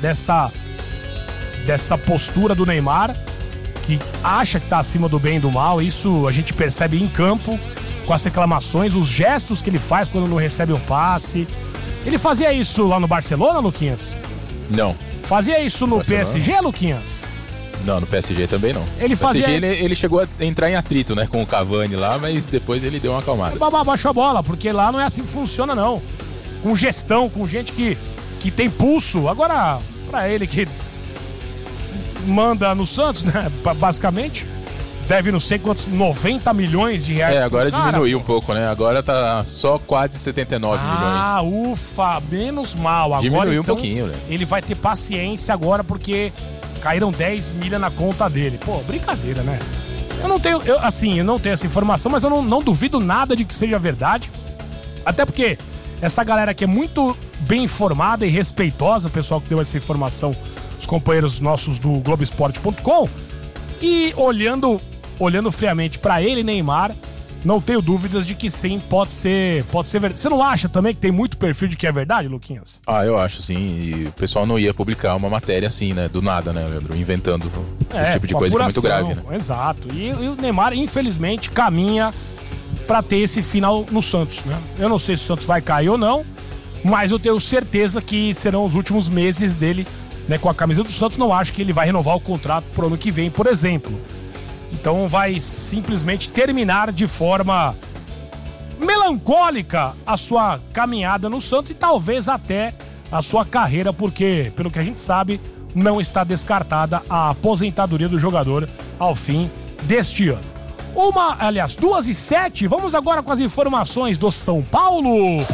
dessa postura do Neymar, que acha que tá acima do bem e do mal. Isso a gente percebe em campo, com as reclamações, os gestos que ele faz quando não recebe um passe. Ele fazia isso lá no Barcelona, Luquinhas? Não. Fazia isso no PSG, Luquinhas? Não, no PSG também não. Ele fazia... PSG ele chegou a entrar em atrito, né, com o Cavani lá, mas depois ele deu uma acalmada. Baixou a bola, porque lá não é assim que funciona, não. Com gestão, com gente que tem pulso. Agora, pra ele que manda no Santos, né, basicamente, deve não sei quantos, 90 milhões de reais. Agora diminuiu um pouco, né? Agora tá só quase 79 milhões. Ufa, menos mal. Agora, diminuiu então, um pouquinho, né? Ele vai ter paciência agora porque caíram 10 milha na conta dele. Pô, brincadeira, né? Eu não tenho essa informação, mas eu não duvido nada de que seja verdade. Até porque essa galera aqui é muito bem informada e respeitosa, o pessoal que deu essa informação, os companheiros nossos do Globoesporte.com. E olhando friamente pra ele, Neymar, não tenho dúvidas de que sim, pode ser verdade. Você não acha também que tem muito perfil de que é verdade, Luquinhas? Eu acho sim, e o pessoal não ia publicar uma matéria assim, né, do nada, né, Leandro, inventando esse tipo de coisa que é muito grave, né? Exato, e o Neymar, infelizmente, caminha pra ter esse final no Santos, né? Eu não sei se o Santos vai cair ou não, mas eu tenho certeza que serão os últimos meses dele, né, com a camisa do Santos. Não acho que ele vai renovar o contrato pro ano que vem, por exemplo. Então vai simplesmente terminar de forma melancólica a sua caminhada no Santos e talvez até a sua carreira, porque, pelo que a gente sabe, não está descartada a aposentadoria do jogador ao fim deste ano. 2h07, vamos agora com as informações do São Paulo.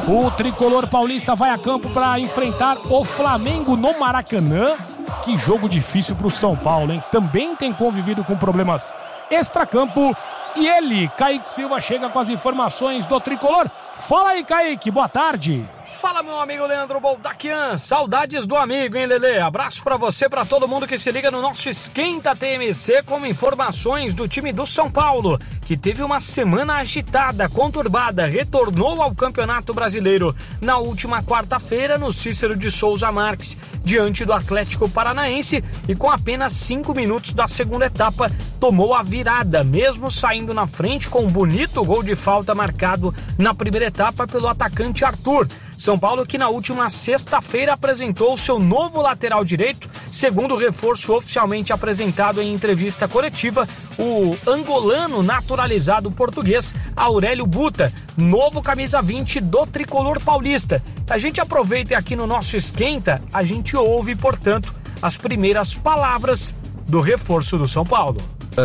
O tricolor paulista vai a campo para enfrentar o Flamengo no Maracanã. Que jogo difícil para o São Paulo, hein? Também tem convivido com problemas extracampo. E ele, Kaique Silva, chega com as informações do tricolor. Fala aí, Kaique, boa tarde. Fala, meu amigo Leandro Boldaquian. Saudades do amigo, hein, Lelê? Abraço pra você, pra todo mundo que se liga no nosso Esquenta TMC com informações do time do São Paulo, que teve uma semana agitada, conturbada, retornou ao Campeonato Brasileiro na última quarta-feira no Cícero de Souza Marques, diante do Atlético Paranaense, e com apenas 5 minutos da segunda etapa, tomou a virada, mesmo saindo na frente com um bonito gol de falta marcado na primeira etapa pelo atacante Arthur. São Paulo que na última sexta-feira apresentou seu novo lateral direito, segundo o reforço oficialmente apresentado em entrevista coletiva, o angolano naturalizado português Aurélio Buta, novo camisa 20 do tricolor paulista. A gente aproveita aqui no nosso Esquenta, a gente ouve, portanto, as primeiras palavras do reforço do São Paulo.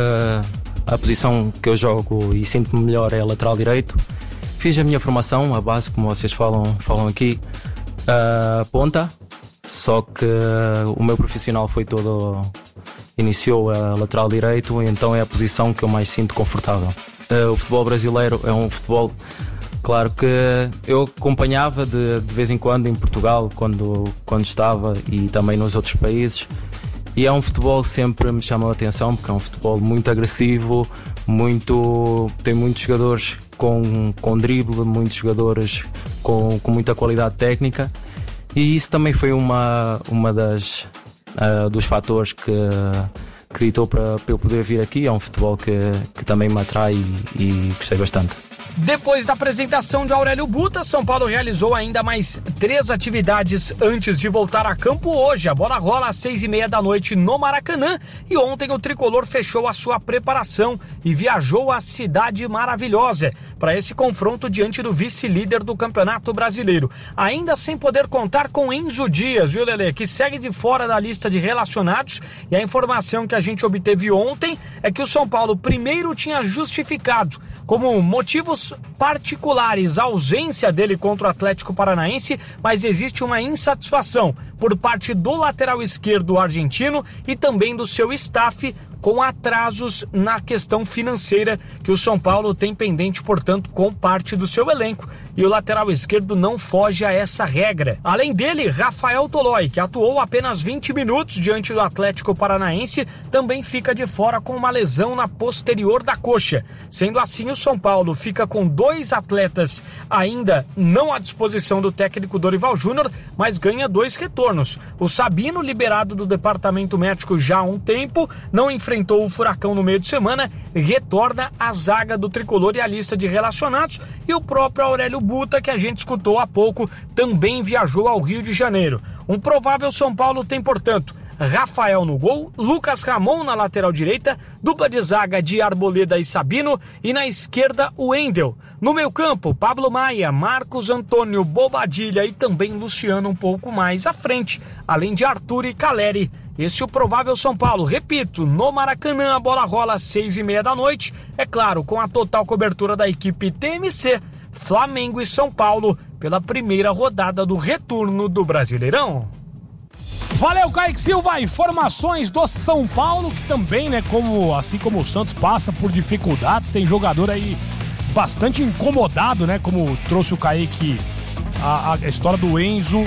A posição que eu jogo e sinto-me melhor é a lateral direito. Fiz a minha formação, a base, como vocês falam aqui, ponta, só que o meu profissional foi todo, iniciou a lateral direito, então é a posição que eu mais sinto confortável. O futebol brasileiro é um futebol, claro que eu acompanhava de vez em quando em Portugal, quando estava, e também nos outros países, e é um futebol que sempre me chamou a atenção, porque é um futebol muito agressivo, tem muitos jogadores com drible, muitos jogadores com muita qualidade técnica, e isso também foi uma dos fatores que ditou para eu poder vir aqui. É um futebol que também me atrai e gostei bastante. Depois da apresentação de Aurélio Buta, São Paulo realizou ainda mais 3 atividades antes de voltar a campo hoje. A bola rola às 6h30 da noite no Maracanã, e ontem o tricolor fechou a sua preparação e viajou à Cidade Maravilhosa para esse confronto diante do vice-líder do Campeonato Brasileiro. Ainda sem poder contar com Enzo Dias, viu, Lelê, que segue de fora da lista de relacionados, e a informação que a gente obteve ontem é que o São Paulo primeiro tinha justificado como motivos particulares a ausência dele contra o Atlético Paranaense, mas existe uma insatisfação por parte do lateral esquerdo argentino e também do seu staff com atrasos na questão financeira que o São Paulo tem pendente, portanto, com parte do seu elenco. E o lateral esquerdo não foge a essa regra. Além dele, Rafael Tolói, que atuou apenas 20 minutos diante do Atlético Paranaense, também fica de fora com uma lesão na posterior da coxa. Sendo assim, o São Paulo fica com 2 atletas ainda não à disposição do técnico Dorival Júnior, mas ganha 2 retornos. O Sabino, liberado do departamento médico já há um tempo, não enfrentou o Furacão no meio de semana, retorna à zaga do tricolor e à lista de relacionados, e o próprio Aurélio Buta, que a gente escutou há pouco, também viajou ao Rio de Janeiro. Um provável São Paulo tem, portanto, Rafael no gol, Lucas Ramon na lateral direita, dupla de zaga de Arboleda e Sabino, e na esquerda o Wendel. No meio campo, Pablo Maia, Marcos Antônio, Bobadilha e também Luciano um pouco mais à frente, além de Arthur e Caleri. Esse é o provável São Paulo, repito, no Maracanã. A bola rola às 6h30 da noite, é claro, com a total cobertura da equipe TMC, Flamengo e São Paulo, pela primeira rodada do retorno do Brasileirão. Valeu, Kaique Silva. Informações do São Paulo, que também, né, assim como o Santos, passa por dificuldades. Tem jogador aí bastante incomodado, né, como trouxe o Kaique, a história do Enzo,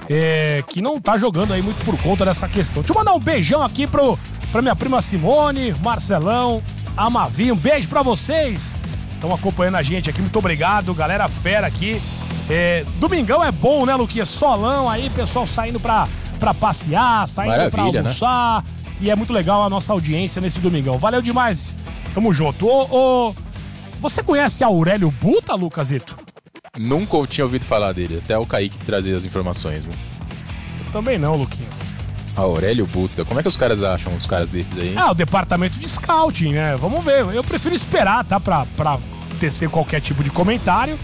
que não tá jogando aí muito por conta dessa questão. Deixa eu mandar um beijão aqui pra minha prima Simone, Marcelão, a Mavi. Um beijo pra vocês. Estão acompanhando a gente aqui, muito obrigado, galera fera aqui. Domingão é bom, né, Luquinha? Solão aí, pessoal saindo pra passear, saindo pra almoçar, né? E é muito legal a nossa audiência nesse domingão. Valeu demais, tamo junto. Você conhece Aurélio Buta, Lucasito? Nunca tinha ouvido falar dele, até o Kaique trazer as informações. Viu? Eu também não, Luquinhas. Aurélio Buta, como é que os caras acham os caras desses aí? O departamento de scouting, né? Vamos ver, eu prefiro esperar, tá? Pra tecer qualquer tipo de comentário.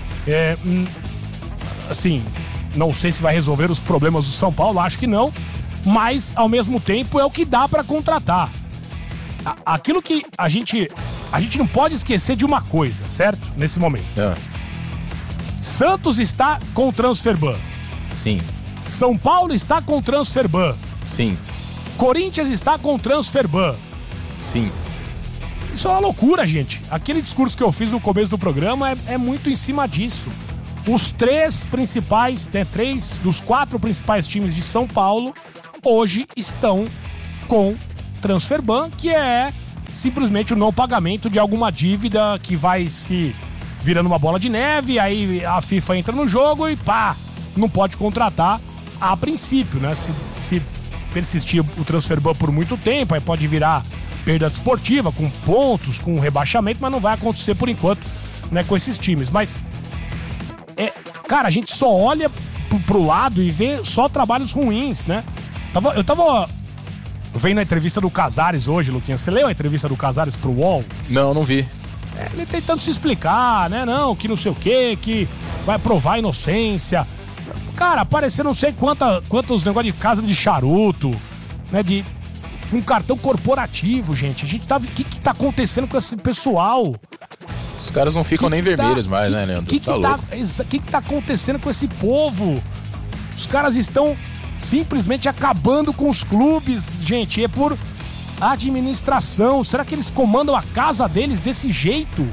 Assim, não sei se vai resolver os problemas do São Paulo, acho que não, mas ao mesmo tempo é o que dá pra contratar. Aquilo que a gente não pode esquecer de uma coisa, certo? Nesse momento. Santos está com transfer ban. Sim. São Paulo está com transfer ban. Sim. Corinthians está com transfer ban. Sim. Isso é uma loucura, gente. Aquele discurso que eu fiz no começo do programa é muito em cima disso. Os três dos 4 principais times de São Paulo hoje estão com transfer ban, que é simplesmente o não pagamento de alguma dívida que vai se virando uma bola de neve, aí a FIFA entra no jogo e pá, não pode contratar a princípio, né? Se persistir o transfer ban por muito tempo, aí pode virar perda desportiva, com pontos, com rebaixamento, mas não vai acontecer por enquanto, né, com esses times. Mas, cara, a gente só olha pro lado e vê só trabalhos ruins, né? Eu tava vendo a entrevista do Casares hoje, Luquinhas. Você leu a entrevista do Casares pro UOL? Não vi. Ele tentando se explicar, né? Não, que não sei o quê, que vai provar a inocência. Cara, apareceu não sei quantos negócios de casa de charuto, né? De um cartão corporativo, gente. A gente tá... O que tá acontecendo com esse pessoal? Os caras não ficam nem vermelhos mais, né, Leandro? O que tá acontecendo com esse povo? Os caras estão simplesmente acabando com os clubes, gente. É por administração. Será que eles comandam a casa deles desse jeito?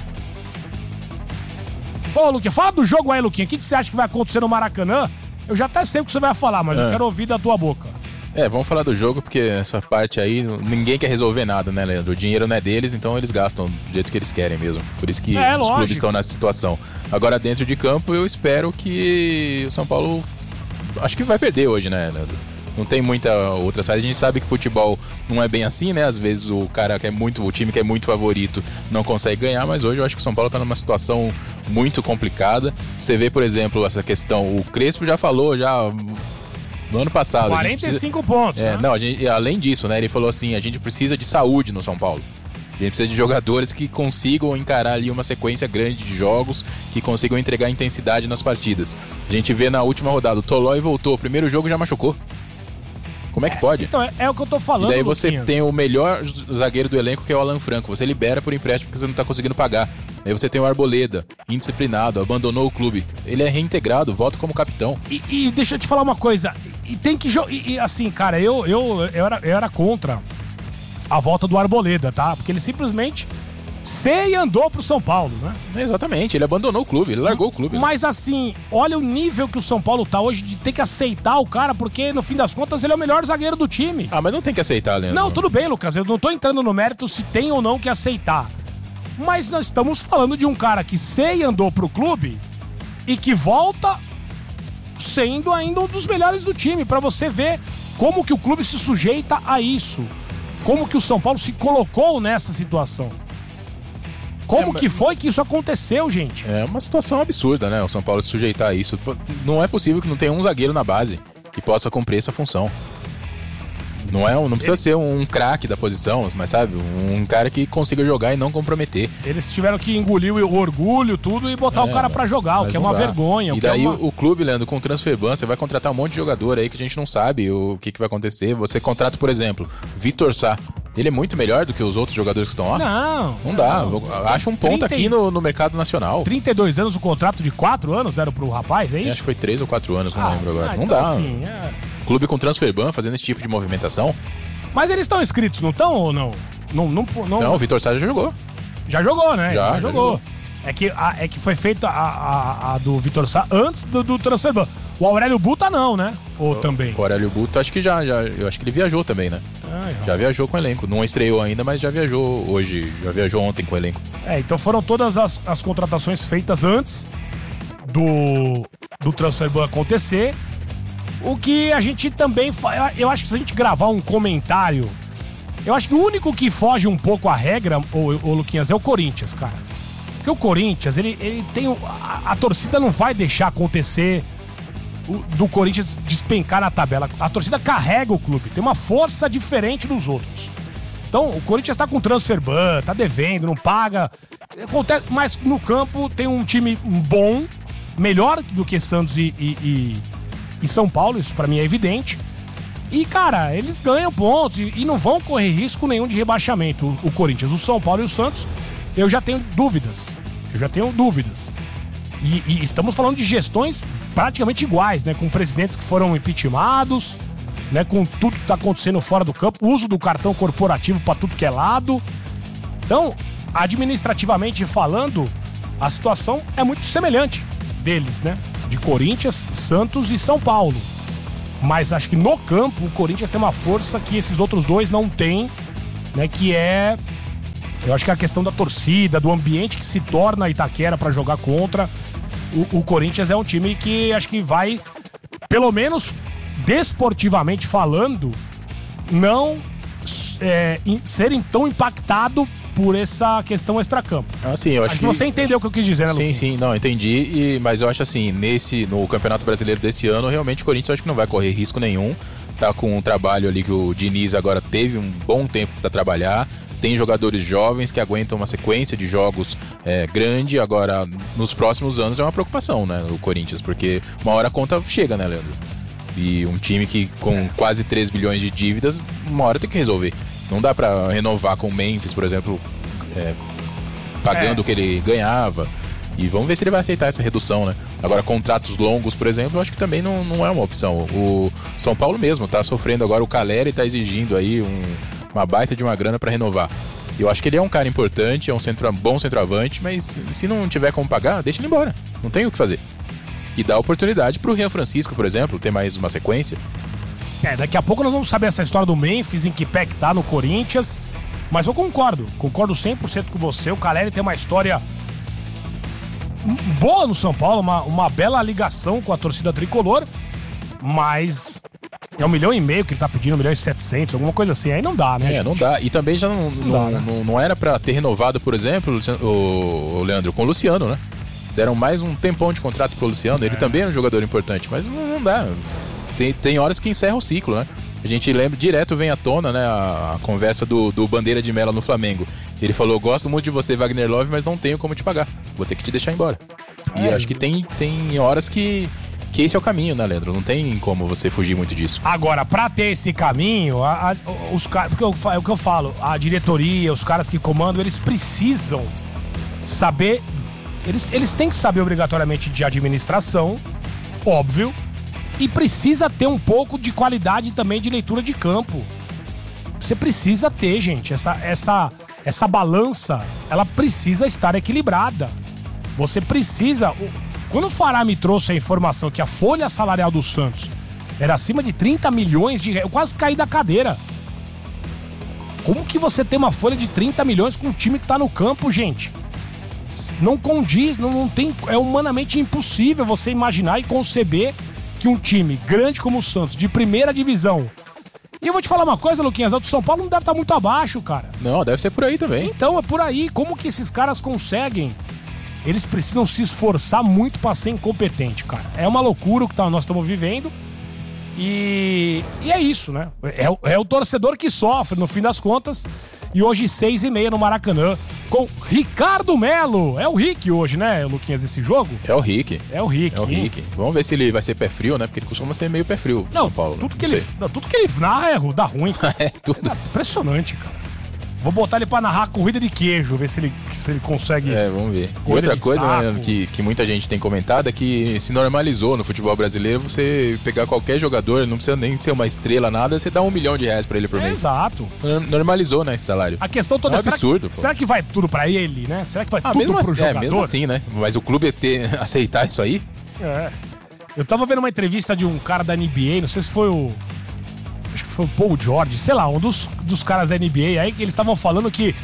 Ô, Luquinha, fala do jogo aí, Luquinha. O que você acha que vai acontecer no Maracanã? Eu já até sei o que você vai falar, mas eu quero ouvir da tua boca. Vamos falar do jogo, porque essa parte aí, ninguém quer resolver nada, né, Leandro? O dinheiro não é deles, então eles gastam do jeito que eles querem mesmo. Por isso que os clubes estão nessa situação. Agora, dentro de campo, eu espero que o São Paulo... Acho que vai perder hoje, né, Leandro? Não tem muita outra saída. A gente sabe que futebol não é bem assim, né? Às vezes o time que é muito favorito não consegue ganhar, mas hoje eu acho que o São Paulo tá numa situação muito complicada. Você vê, por exemplo, essa questão, o Crespo já falou, no ano passado. 45 pontos, né? Não, além disso, né? Ele falou assim, a gente precisa de saúde no São Paulo. A gente precisa de jogadores que consigam encarar ali uma sequência grande de jogos, que consigam entregar intensidade nas partidas. A gente vê na última rodada, o Tolói voltou, o primeiro jogo já machucou. Como é que pode? Então, é o que eu tô falando, E daí você Luquinhas. tem o melhor zagueiro do elenco, que é o Alan Franco. Você libera por empréstimo porque você não tá conseguindo pagar. Aí você tem o Arboleda, indisciplinado, abandonou o clube. Ele é reintegrado, volta como capitão. E deixa eu te falar uma coisa. E tem que jogar. Assim, cara, eu era contra a volta do Arboleda, tá? Porque ele simplesmente andou pro São Paulo, né? Exatamente, ele abandonou o clube, ele largou o clube. Mas assim, olha o nível que o São Paulo tá hoje de ter que aceitar o cara, porque no fim das contas ele é o melhor zagueiro do time. Mas não tem que aceitar, Leandro. Não, tudo bem, Lucas, eu não tô entrando no mérito se tem ou não que aceitar. Mas nós estamos falando de um cara que andou pro clube e que volta sendo ainda um dos melhores do time, pra você ver como que o clube se sujeita a isso. Como que o São Paulo se colocou nessa situação. Como que foi que isso aconteceu, gente? É uma situação absurda, né? O São Paulo se sujeitar a isso. Não é possível que não tenha um zagueiro na base que possa cumprir essa função. Não precisa ser um craque da posição, mas sabe, um cara que consiga jogar e não comprometer. Eles tiveram que engolir o orgulho, tudo, e botar o cara pra jogar, o que é uma vergonha. E daí o clube, Leandro, com o transfer ban, você vai contratar um monte de jogador aí que a gente não sabe o que vai acontecer. Você contrata, por exemplo, Vitor Sá. Ele é muito melhor do que os outros jogadores que estão lá? Não dá. Acho um ponto aqui no mercado nacional. 32 anos, o contrato de 4 anos era pro rapaz, é isso? Acho que foi 3 ou 4 anos, não lembro agora. Não dá. Assim, Clube com transfer ban fazendo esse tipo de movimentação. Mas eles estão inscritos, não estão ou não? Não, o Vitor Sá já jogou. Já jogou, né? Já jogou. É que foi feita a do Vitor Sá antes do transfer ban. O Aurélio Buta não, né? Ou também? O Aurélio Buta acho que eu acho que ele viajou também, né? Já viajou com o elenco. Não estreou ainda, mas já viajou hoje. Já viajou ontem com o elenco. Então foram todas as contratações feitas antes do transfer ban acontecer. O que a gente também... Eu acho que se a gente gravar um comentário... Eu acho que o único que foge um pouco à regra, o Luquinhas, é o Corinthians, cara. Porque o Corinthians, ele tem... A torcida não vai deixar acontecer do Corinthians despencar na tabela. A torcida carrega o clube. Tem uma força diferente dos outros. Então, o Corinthians tá com transfer ban, tá devendo, não paga. Mas no campo tem um time bom, melhor do que Santos e São Paulo, isso pra mim é evidente. E, cara, eles ganham pontos e não vão correr risco nenhum de rebaixamento. O Corinthians, o São Paulo e o Santos, eu já tenho dúvidas. E estamos falando de gestões praticamente iguais, né? Com presidentes que foram impeachmentados, né? Com tudo que está acontecendo fora do campo, uso do cartão corporativo para tudo que é lado. Então, administrativamente falando, a situação é muito semelhante deles, né? De Corinthians, Santos e São Paulo. Mas acho que no campo o Corinthians tem uma força que esses outros dois não têm, né? Que é... Eu acho que é a questão da torcida, do ambiente que se torna Itaquera para jogar contra. O Corinthians é um time que acho que vai, pelo menos desportivamente falando, não serem tão impactado por essa questão extracampo. Assim, eu acho que você entendeu o que eu quis dizer, né, Lucas? Sim, não, entendi. Mas eu acho assim, no Campeonato Brasileiro desse ano, realmente o Corinthians eu acho que não vai correr risco nenhum. Tá com um trabalho ali que o Diniz agora teve um bom tempo para trabalhar. Tem jogadores jovens que aguentam uma sequência de jogos grande. Agora, nos próximos anos é uma preocupação, né, o Corinthians, porque uma hora a conta chega, né, Leandro? E um time que com quase 3 bilhões de dívidas, uma hora tem que resolver. Não dá pra renovar com o Memphis, por exemplo, pagando o que ele ganhava. E vamos ver se ele vai aceitar essa redução, né? Agora, contratos longos, por exemplo, eu acho que também não é uma opção. O São Paulo mesmo tá sofrendo agora, o Caleri tá exigindo aí uma baita de uma grana pra renovar. Eu acho que ele é um cara importante, é um bom centroavante, mas se não tiver como pagar, deixa ele embora. Não tem o que fazer. E dá oportunidade pro Rian Francisco, por exemplo, ter mais uma sequência. Daqui a pouco nós vamos saber essa história do Memphis, em que pé que tá no Corinthians. Mas eu concordo 100% com você. O Caleri tem uma história boa no São Paulo, uma bela ligação com a torcida tricolor, mas é 1,5 milhão que ele tá pedindo, 1,7 milhões, alguma coisa assim. Aí não dá, né? Gente? Não dá. E também já não era pra ter renovado, por exemplo, o Leandro, com o Luciano, né? Deram mais um tempão de contrato pro Luciano. Ele também é um jogador importante, mas não dá. Tem horas que encerra o ciclo, né? A gente lembra, direto vem à tona, né, a conversa do Bandeira de Melo no Flamengo. Ele falou, gosto muito de você, Wagner Love, mas não tenho como te pagar. Vou ter que te deixar embora. E acho que tem horas que esse é o caminho, né, Leandro? Não tem como você fugir muito disso. Agora, pra ter esse caminho, os caras, porque é o que eu falo, a diretoria, os caras que comandam, eles precisam saber, eles têm que saber obrigatoriamente de administração, óbvio, e precisa ter um pouco de qualidade também de leitura de campo. Você precisa ter, gente, essa balança, ela precisa estar equilibrada. Você precisa... Quando o Fará me trouxe a informação que a folha salarial do Santos era acima de 30 milhões de reais, eu quase caí da cadeira. Como que você tem uma folha de 30 milhões com o time que tá no campo, gente? Não condiz, não tem... É humanamente impossível você imaginar e conceber que um time grande como o Santos, de primeira divisão... E eu vou te falar uma coisa, Luquinhas, o do São Paulo não deve estar muito abaixo, cara. Não, deve ser por aí também. Então, é por aí. Como que esses caras conseguem? Eles precisam se esforçar muito pra ser incompetente, cara. É uma loucura o que nós estamos vivendo. E é isso, né? É o torcedor que sofre, no fim das contas. E hoje, 6h30 no Maracanã, com Ricardo Melo. É o Rick hoje, né, Luquinhas, esse jogo? É o Rick. É o Rick. Vamos ver se ele vai ser pé frio, né? Porque ele costuma ser meio pé frio, não, São Paulo. Tudo que ele narra dá ruim. Tudo. É impressionante, cara. Vou botar ele pra narrar a corrida de queijo, ver se ele consegue... vamos ver. E outra coisa, né, que muita gente tem comentado é que se normalizou no futebol brasileiro você pegar qualquer jogador, não precisa nem ser uma estrela, nada, você dá R$1 milhão por ele por mês. Exato. Normalizou, né, esse salário. A questão toda é um absurdo. Será que vai tudo pra ele, né? Será que vai tudo pro jogador? Mesmo assim, né? Mas o clube aceitar isso aí... Eu tava vendo uma entrevista de um cara da NBA, não sei se foi acho que foi o Paul George, sei lá, um dos caras da NBA aí, que eles estavam falando que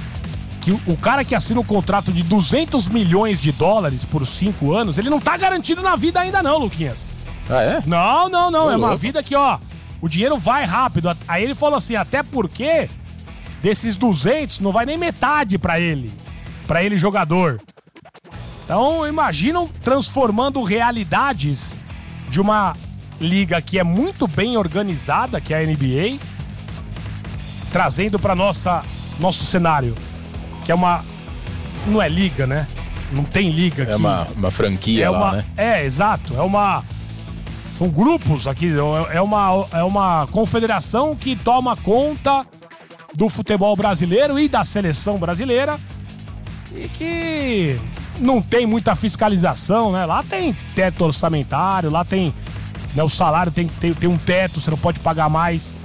o cara que assina um contrato de $200 milhões por 5 anos, ele não tá garantido na vida ainda não, Luquinhas. Ah, é? Não, é uma vida que, ó, o dinheiro vai rápido. Aí ele falou assim, até porque desses 200 não vai nem metade pra ele jogador. Então, imaginam transformando realidades de uma liga que é muito bem organizada, que é a NBA, trazendo para nosso cenário, que é uma... Não é liga, né? Não tem liga aqui. É uma franquia lá, né? Exato. São grupos aqui. É uma confederação que toma conta do futebol brasileiro e da seleção brasileira e que não tem muita fiscalização, né? Lá tem teto orçamentário, lá tem, né, o salário tem um teto, você não pode pagar mais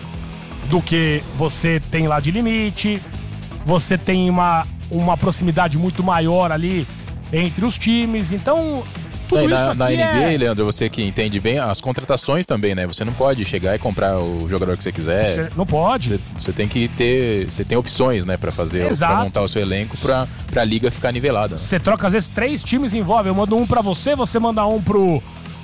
do que você tem lá de limite. Você tem uma proximidade muito maior ali entre os times, então tudo isso aqui na NBA, Leandro, você que entende bem, as contratações também, né? Você não pode chegar e comprar o jogador que você quiser. Você não pode. Você tem que ter, você tem opções, né, pra fazer, pra montar o seu elenco pra liga ficar nivelada. Você troca às vezes 3 times envolve, eu mando um pra você manda um pro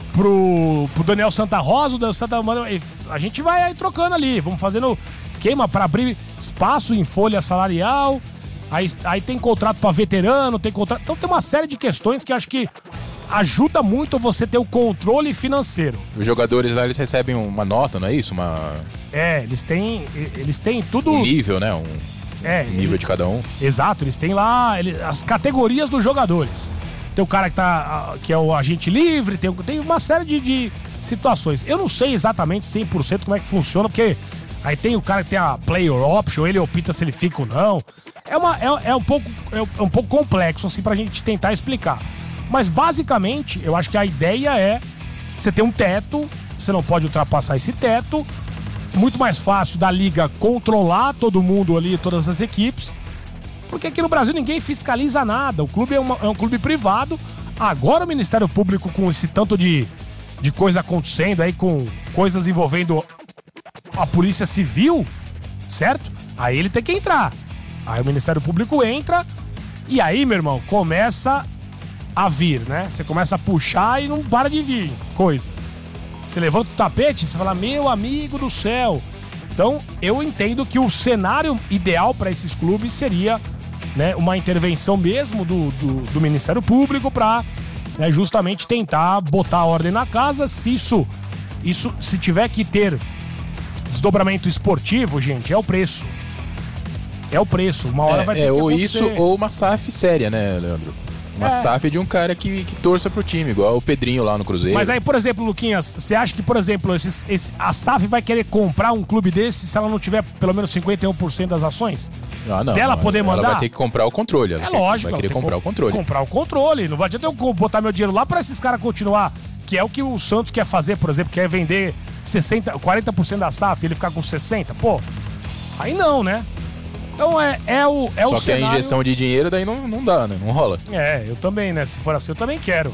Daniel Santa Rosa, o Daniel Santa Rosa, a gente vai aí trocando ali, vamos fazendo esquema pra abrir espaço em folha salarial, aí tem contrato pra veterano, tem contrato, então tem uma série de questões que acho que ajuda muito você ter o controle financeiro. Os jogadores lá, eles recebem uma nota, não é isso? Eles têm tudo... Um nível, né? Nível de cada um. Exato, eles têm lá as categorias dos jogadores. Tem o cara que é o agente livre, tem uma série de situações. Eu não sei exatamente 100% como é que funciona, porque aí tem o cara que tem a player option, ele opta se ele fica ou não. É um pouco complexo, assim, pra gente tentar explicar. Mas, basicamente, eu acho que a ideia é você ter um teto, você não pode ultrapassar esse teto. Muito mais fácil da liga controlar todo mundo ali, todas as equipes. Porque aqui no Brasil ninguém fiscaliza nada. O clube é um clube privado. Agora o Ministério Público, com esse tanto de coisa acontecendo aí, com coisas envolvendo a Polícia Civil, certo? Aí ele tem que entrar. Aí o Ministério Público entra e aí, meu irmão, começa a vir, né? Você começa a puxar e não para de vir coisa. Você levanta o tapete e você fala, meu amigo do céu. Então, eu entendo que o cenário ideal para esses clubes seria, né, uma intervenção mesmo do Ministério Público para, né, justamente tentar botar a ordem na casa. Se se tiver que ter desdobramento esportivo, gente, é o preço. É o preço. Uma hora vai ter que ou acontecer. Isso ou uma SAF séria, né, Leandro? Uma SAF de um cara que torça pro time, igual o Pedrinho lá no Cruzeiro. Mas aí, por exemplo, Luquinhas, você acha que, por exemplo, a SAF vai querer comprar um clube desse se ela não tiver pelo menos 51% das ações? Não. Dela poder mandar? Ela vai ter que comprar o controle. Lógico. Vai querer comprar o controle. Comprar o controle. Não vai adianta eu botar meu dinheiro lá pra esses caras continuar, que é o que o Santos quer fazer, por exemplo, quer vender 40% da SAF e ele ficar com 60%. Pô, aí não, né? Então é o Só que cenário... a injeção de dinheiro daí não dá, né? Não rola. Eu também, né? Se for assim, eu também quero.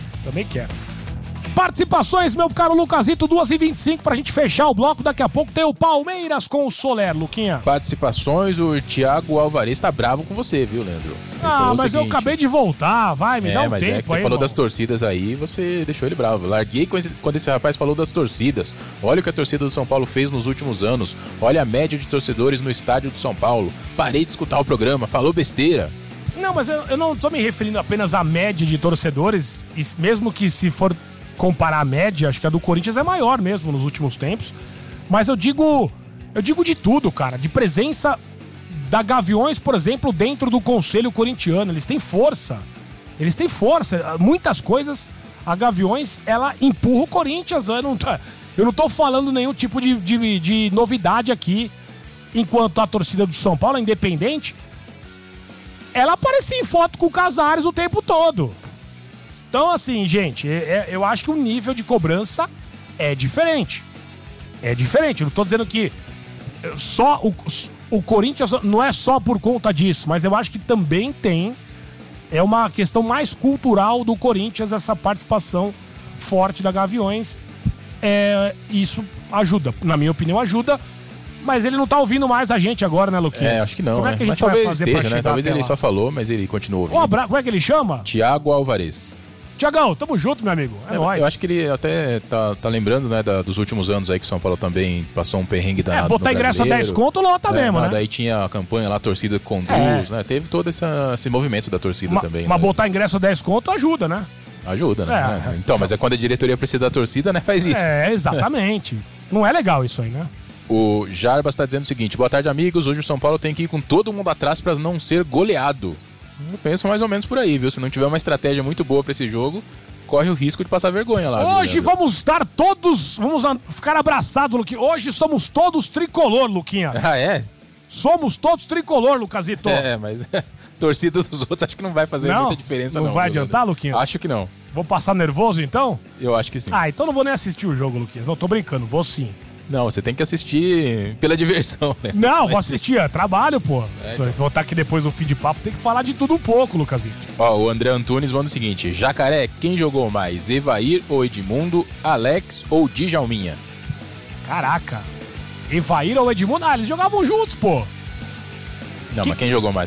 Participações, meu caro Lucasito, 2h25 pra gente fechar o bloco. Daqui a pouco tem o Palmeiras com o Soler, Luquinhas. Participações, o Thiago Alvarez tá bravo com você, viu, Leandro? Mas eu acabei de voltar, vai, me dá um tempo aí, você falou das torcidas aí, você deixou ele bravo. Larguei quando esse rapaz falou das torcidas. Olha o que a torcida do São Paulo fez nos últimos anos. Olha a média de torcedores no estádio do São Paulo. Parei de escutar o programa, falou besteira. Não, mas eu não tô me referindo apenas à média de torcedores, mesmo que se for comparar a média, acho que a do Corinthians é maior mesmo nos últimos tempos. Mas eu digo de tudo, cara. De presença da Gaviões, por exemplo, dentro do Conselho Corintiano. Eles têm força. Muitas coisas, a Gaviões, ela empurra o Corinthians. Eu não tô falando nenhum tipo de novidade aqui. Enquanto a torcida do São Paulo, independente, ela aparecia em foto com o Casares o tempo todo. Então, assim, gente, eu acho que o nível de cobrança é diferente. Eu não tô dizendo que só o Corinthians não é só por conta disso, mas eu acho que também é uma questão mais cultural do Corinthians, essa participação forte da Gaviões. Isso ajuda, na minha opinião, ajuda. Mas ele não tá ouvindo mais a gente agora, né, Luquinhas? Acho que não. Como é que a gente mas talvez vai fazer esteja, pra chegar, né? Talvez ele lá? só falou, mas ele continua ouvindo. Como é que ele chama? Thiago Alvarez. Tiagão, tamo junto, meu amigo. É nóis. Eu acho que ele até tá lembrando, né, dos últimos anos aí que o São Paulo também passou um perrengue danado. Botar ingresso a 10 conto, lota mesmo, né? Daí tinha a campanha lá, a torcida conduz, né? Teve todo esse movimento da torcida também. Mas né? botar ingresso a 10 conto ajuda, né? Ajuda, né? Então, mas é quando a diretoria precisa da torcida, né? Faz isso. Exatamente. Não é legal isso aí, né? O Jarbas tá dizendo o seguinte: boa tarde, amigos. Hoje o São Paulo tem que ir com todo mundo atrás pra não ser goleado. Eu penso mais ou menos por aí, viu? Se não tiver uma estratégia muito boa pra esse jogo, corre o risco de passar vergonha lá. Hoje vamos ficar abraçados, Luquinhas. Hoje somos todos tricolor, Luquinhas. Ah, é? Somos todos tricolor, Lucasito. Mas torcida dos outros acho que não vai fazer muita diferença, não. Não vai adiantar, Luquinhas? Acho que não. Vou passar nervoso, então? Eu acho que sim. Então não vou nem assistir o jogo, Luquinhas. Não, tô brincando, vou sim. Não, você tem que assistir pela diversão, né? Não, vou assistir, é trabalho, pô. Então. Vou estar aqui depois no fim de papo, tem que falar de tudo um pouco, Lucasito. O André Antunes manda o seguinte: Jacaré, quem jogou mais? Evair ou Edmundo? Alex ou Djalminha? Caraca. Evair ou Edmundo? Eles jogavam juntos, pô. Não, mas quem jogou mais?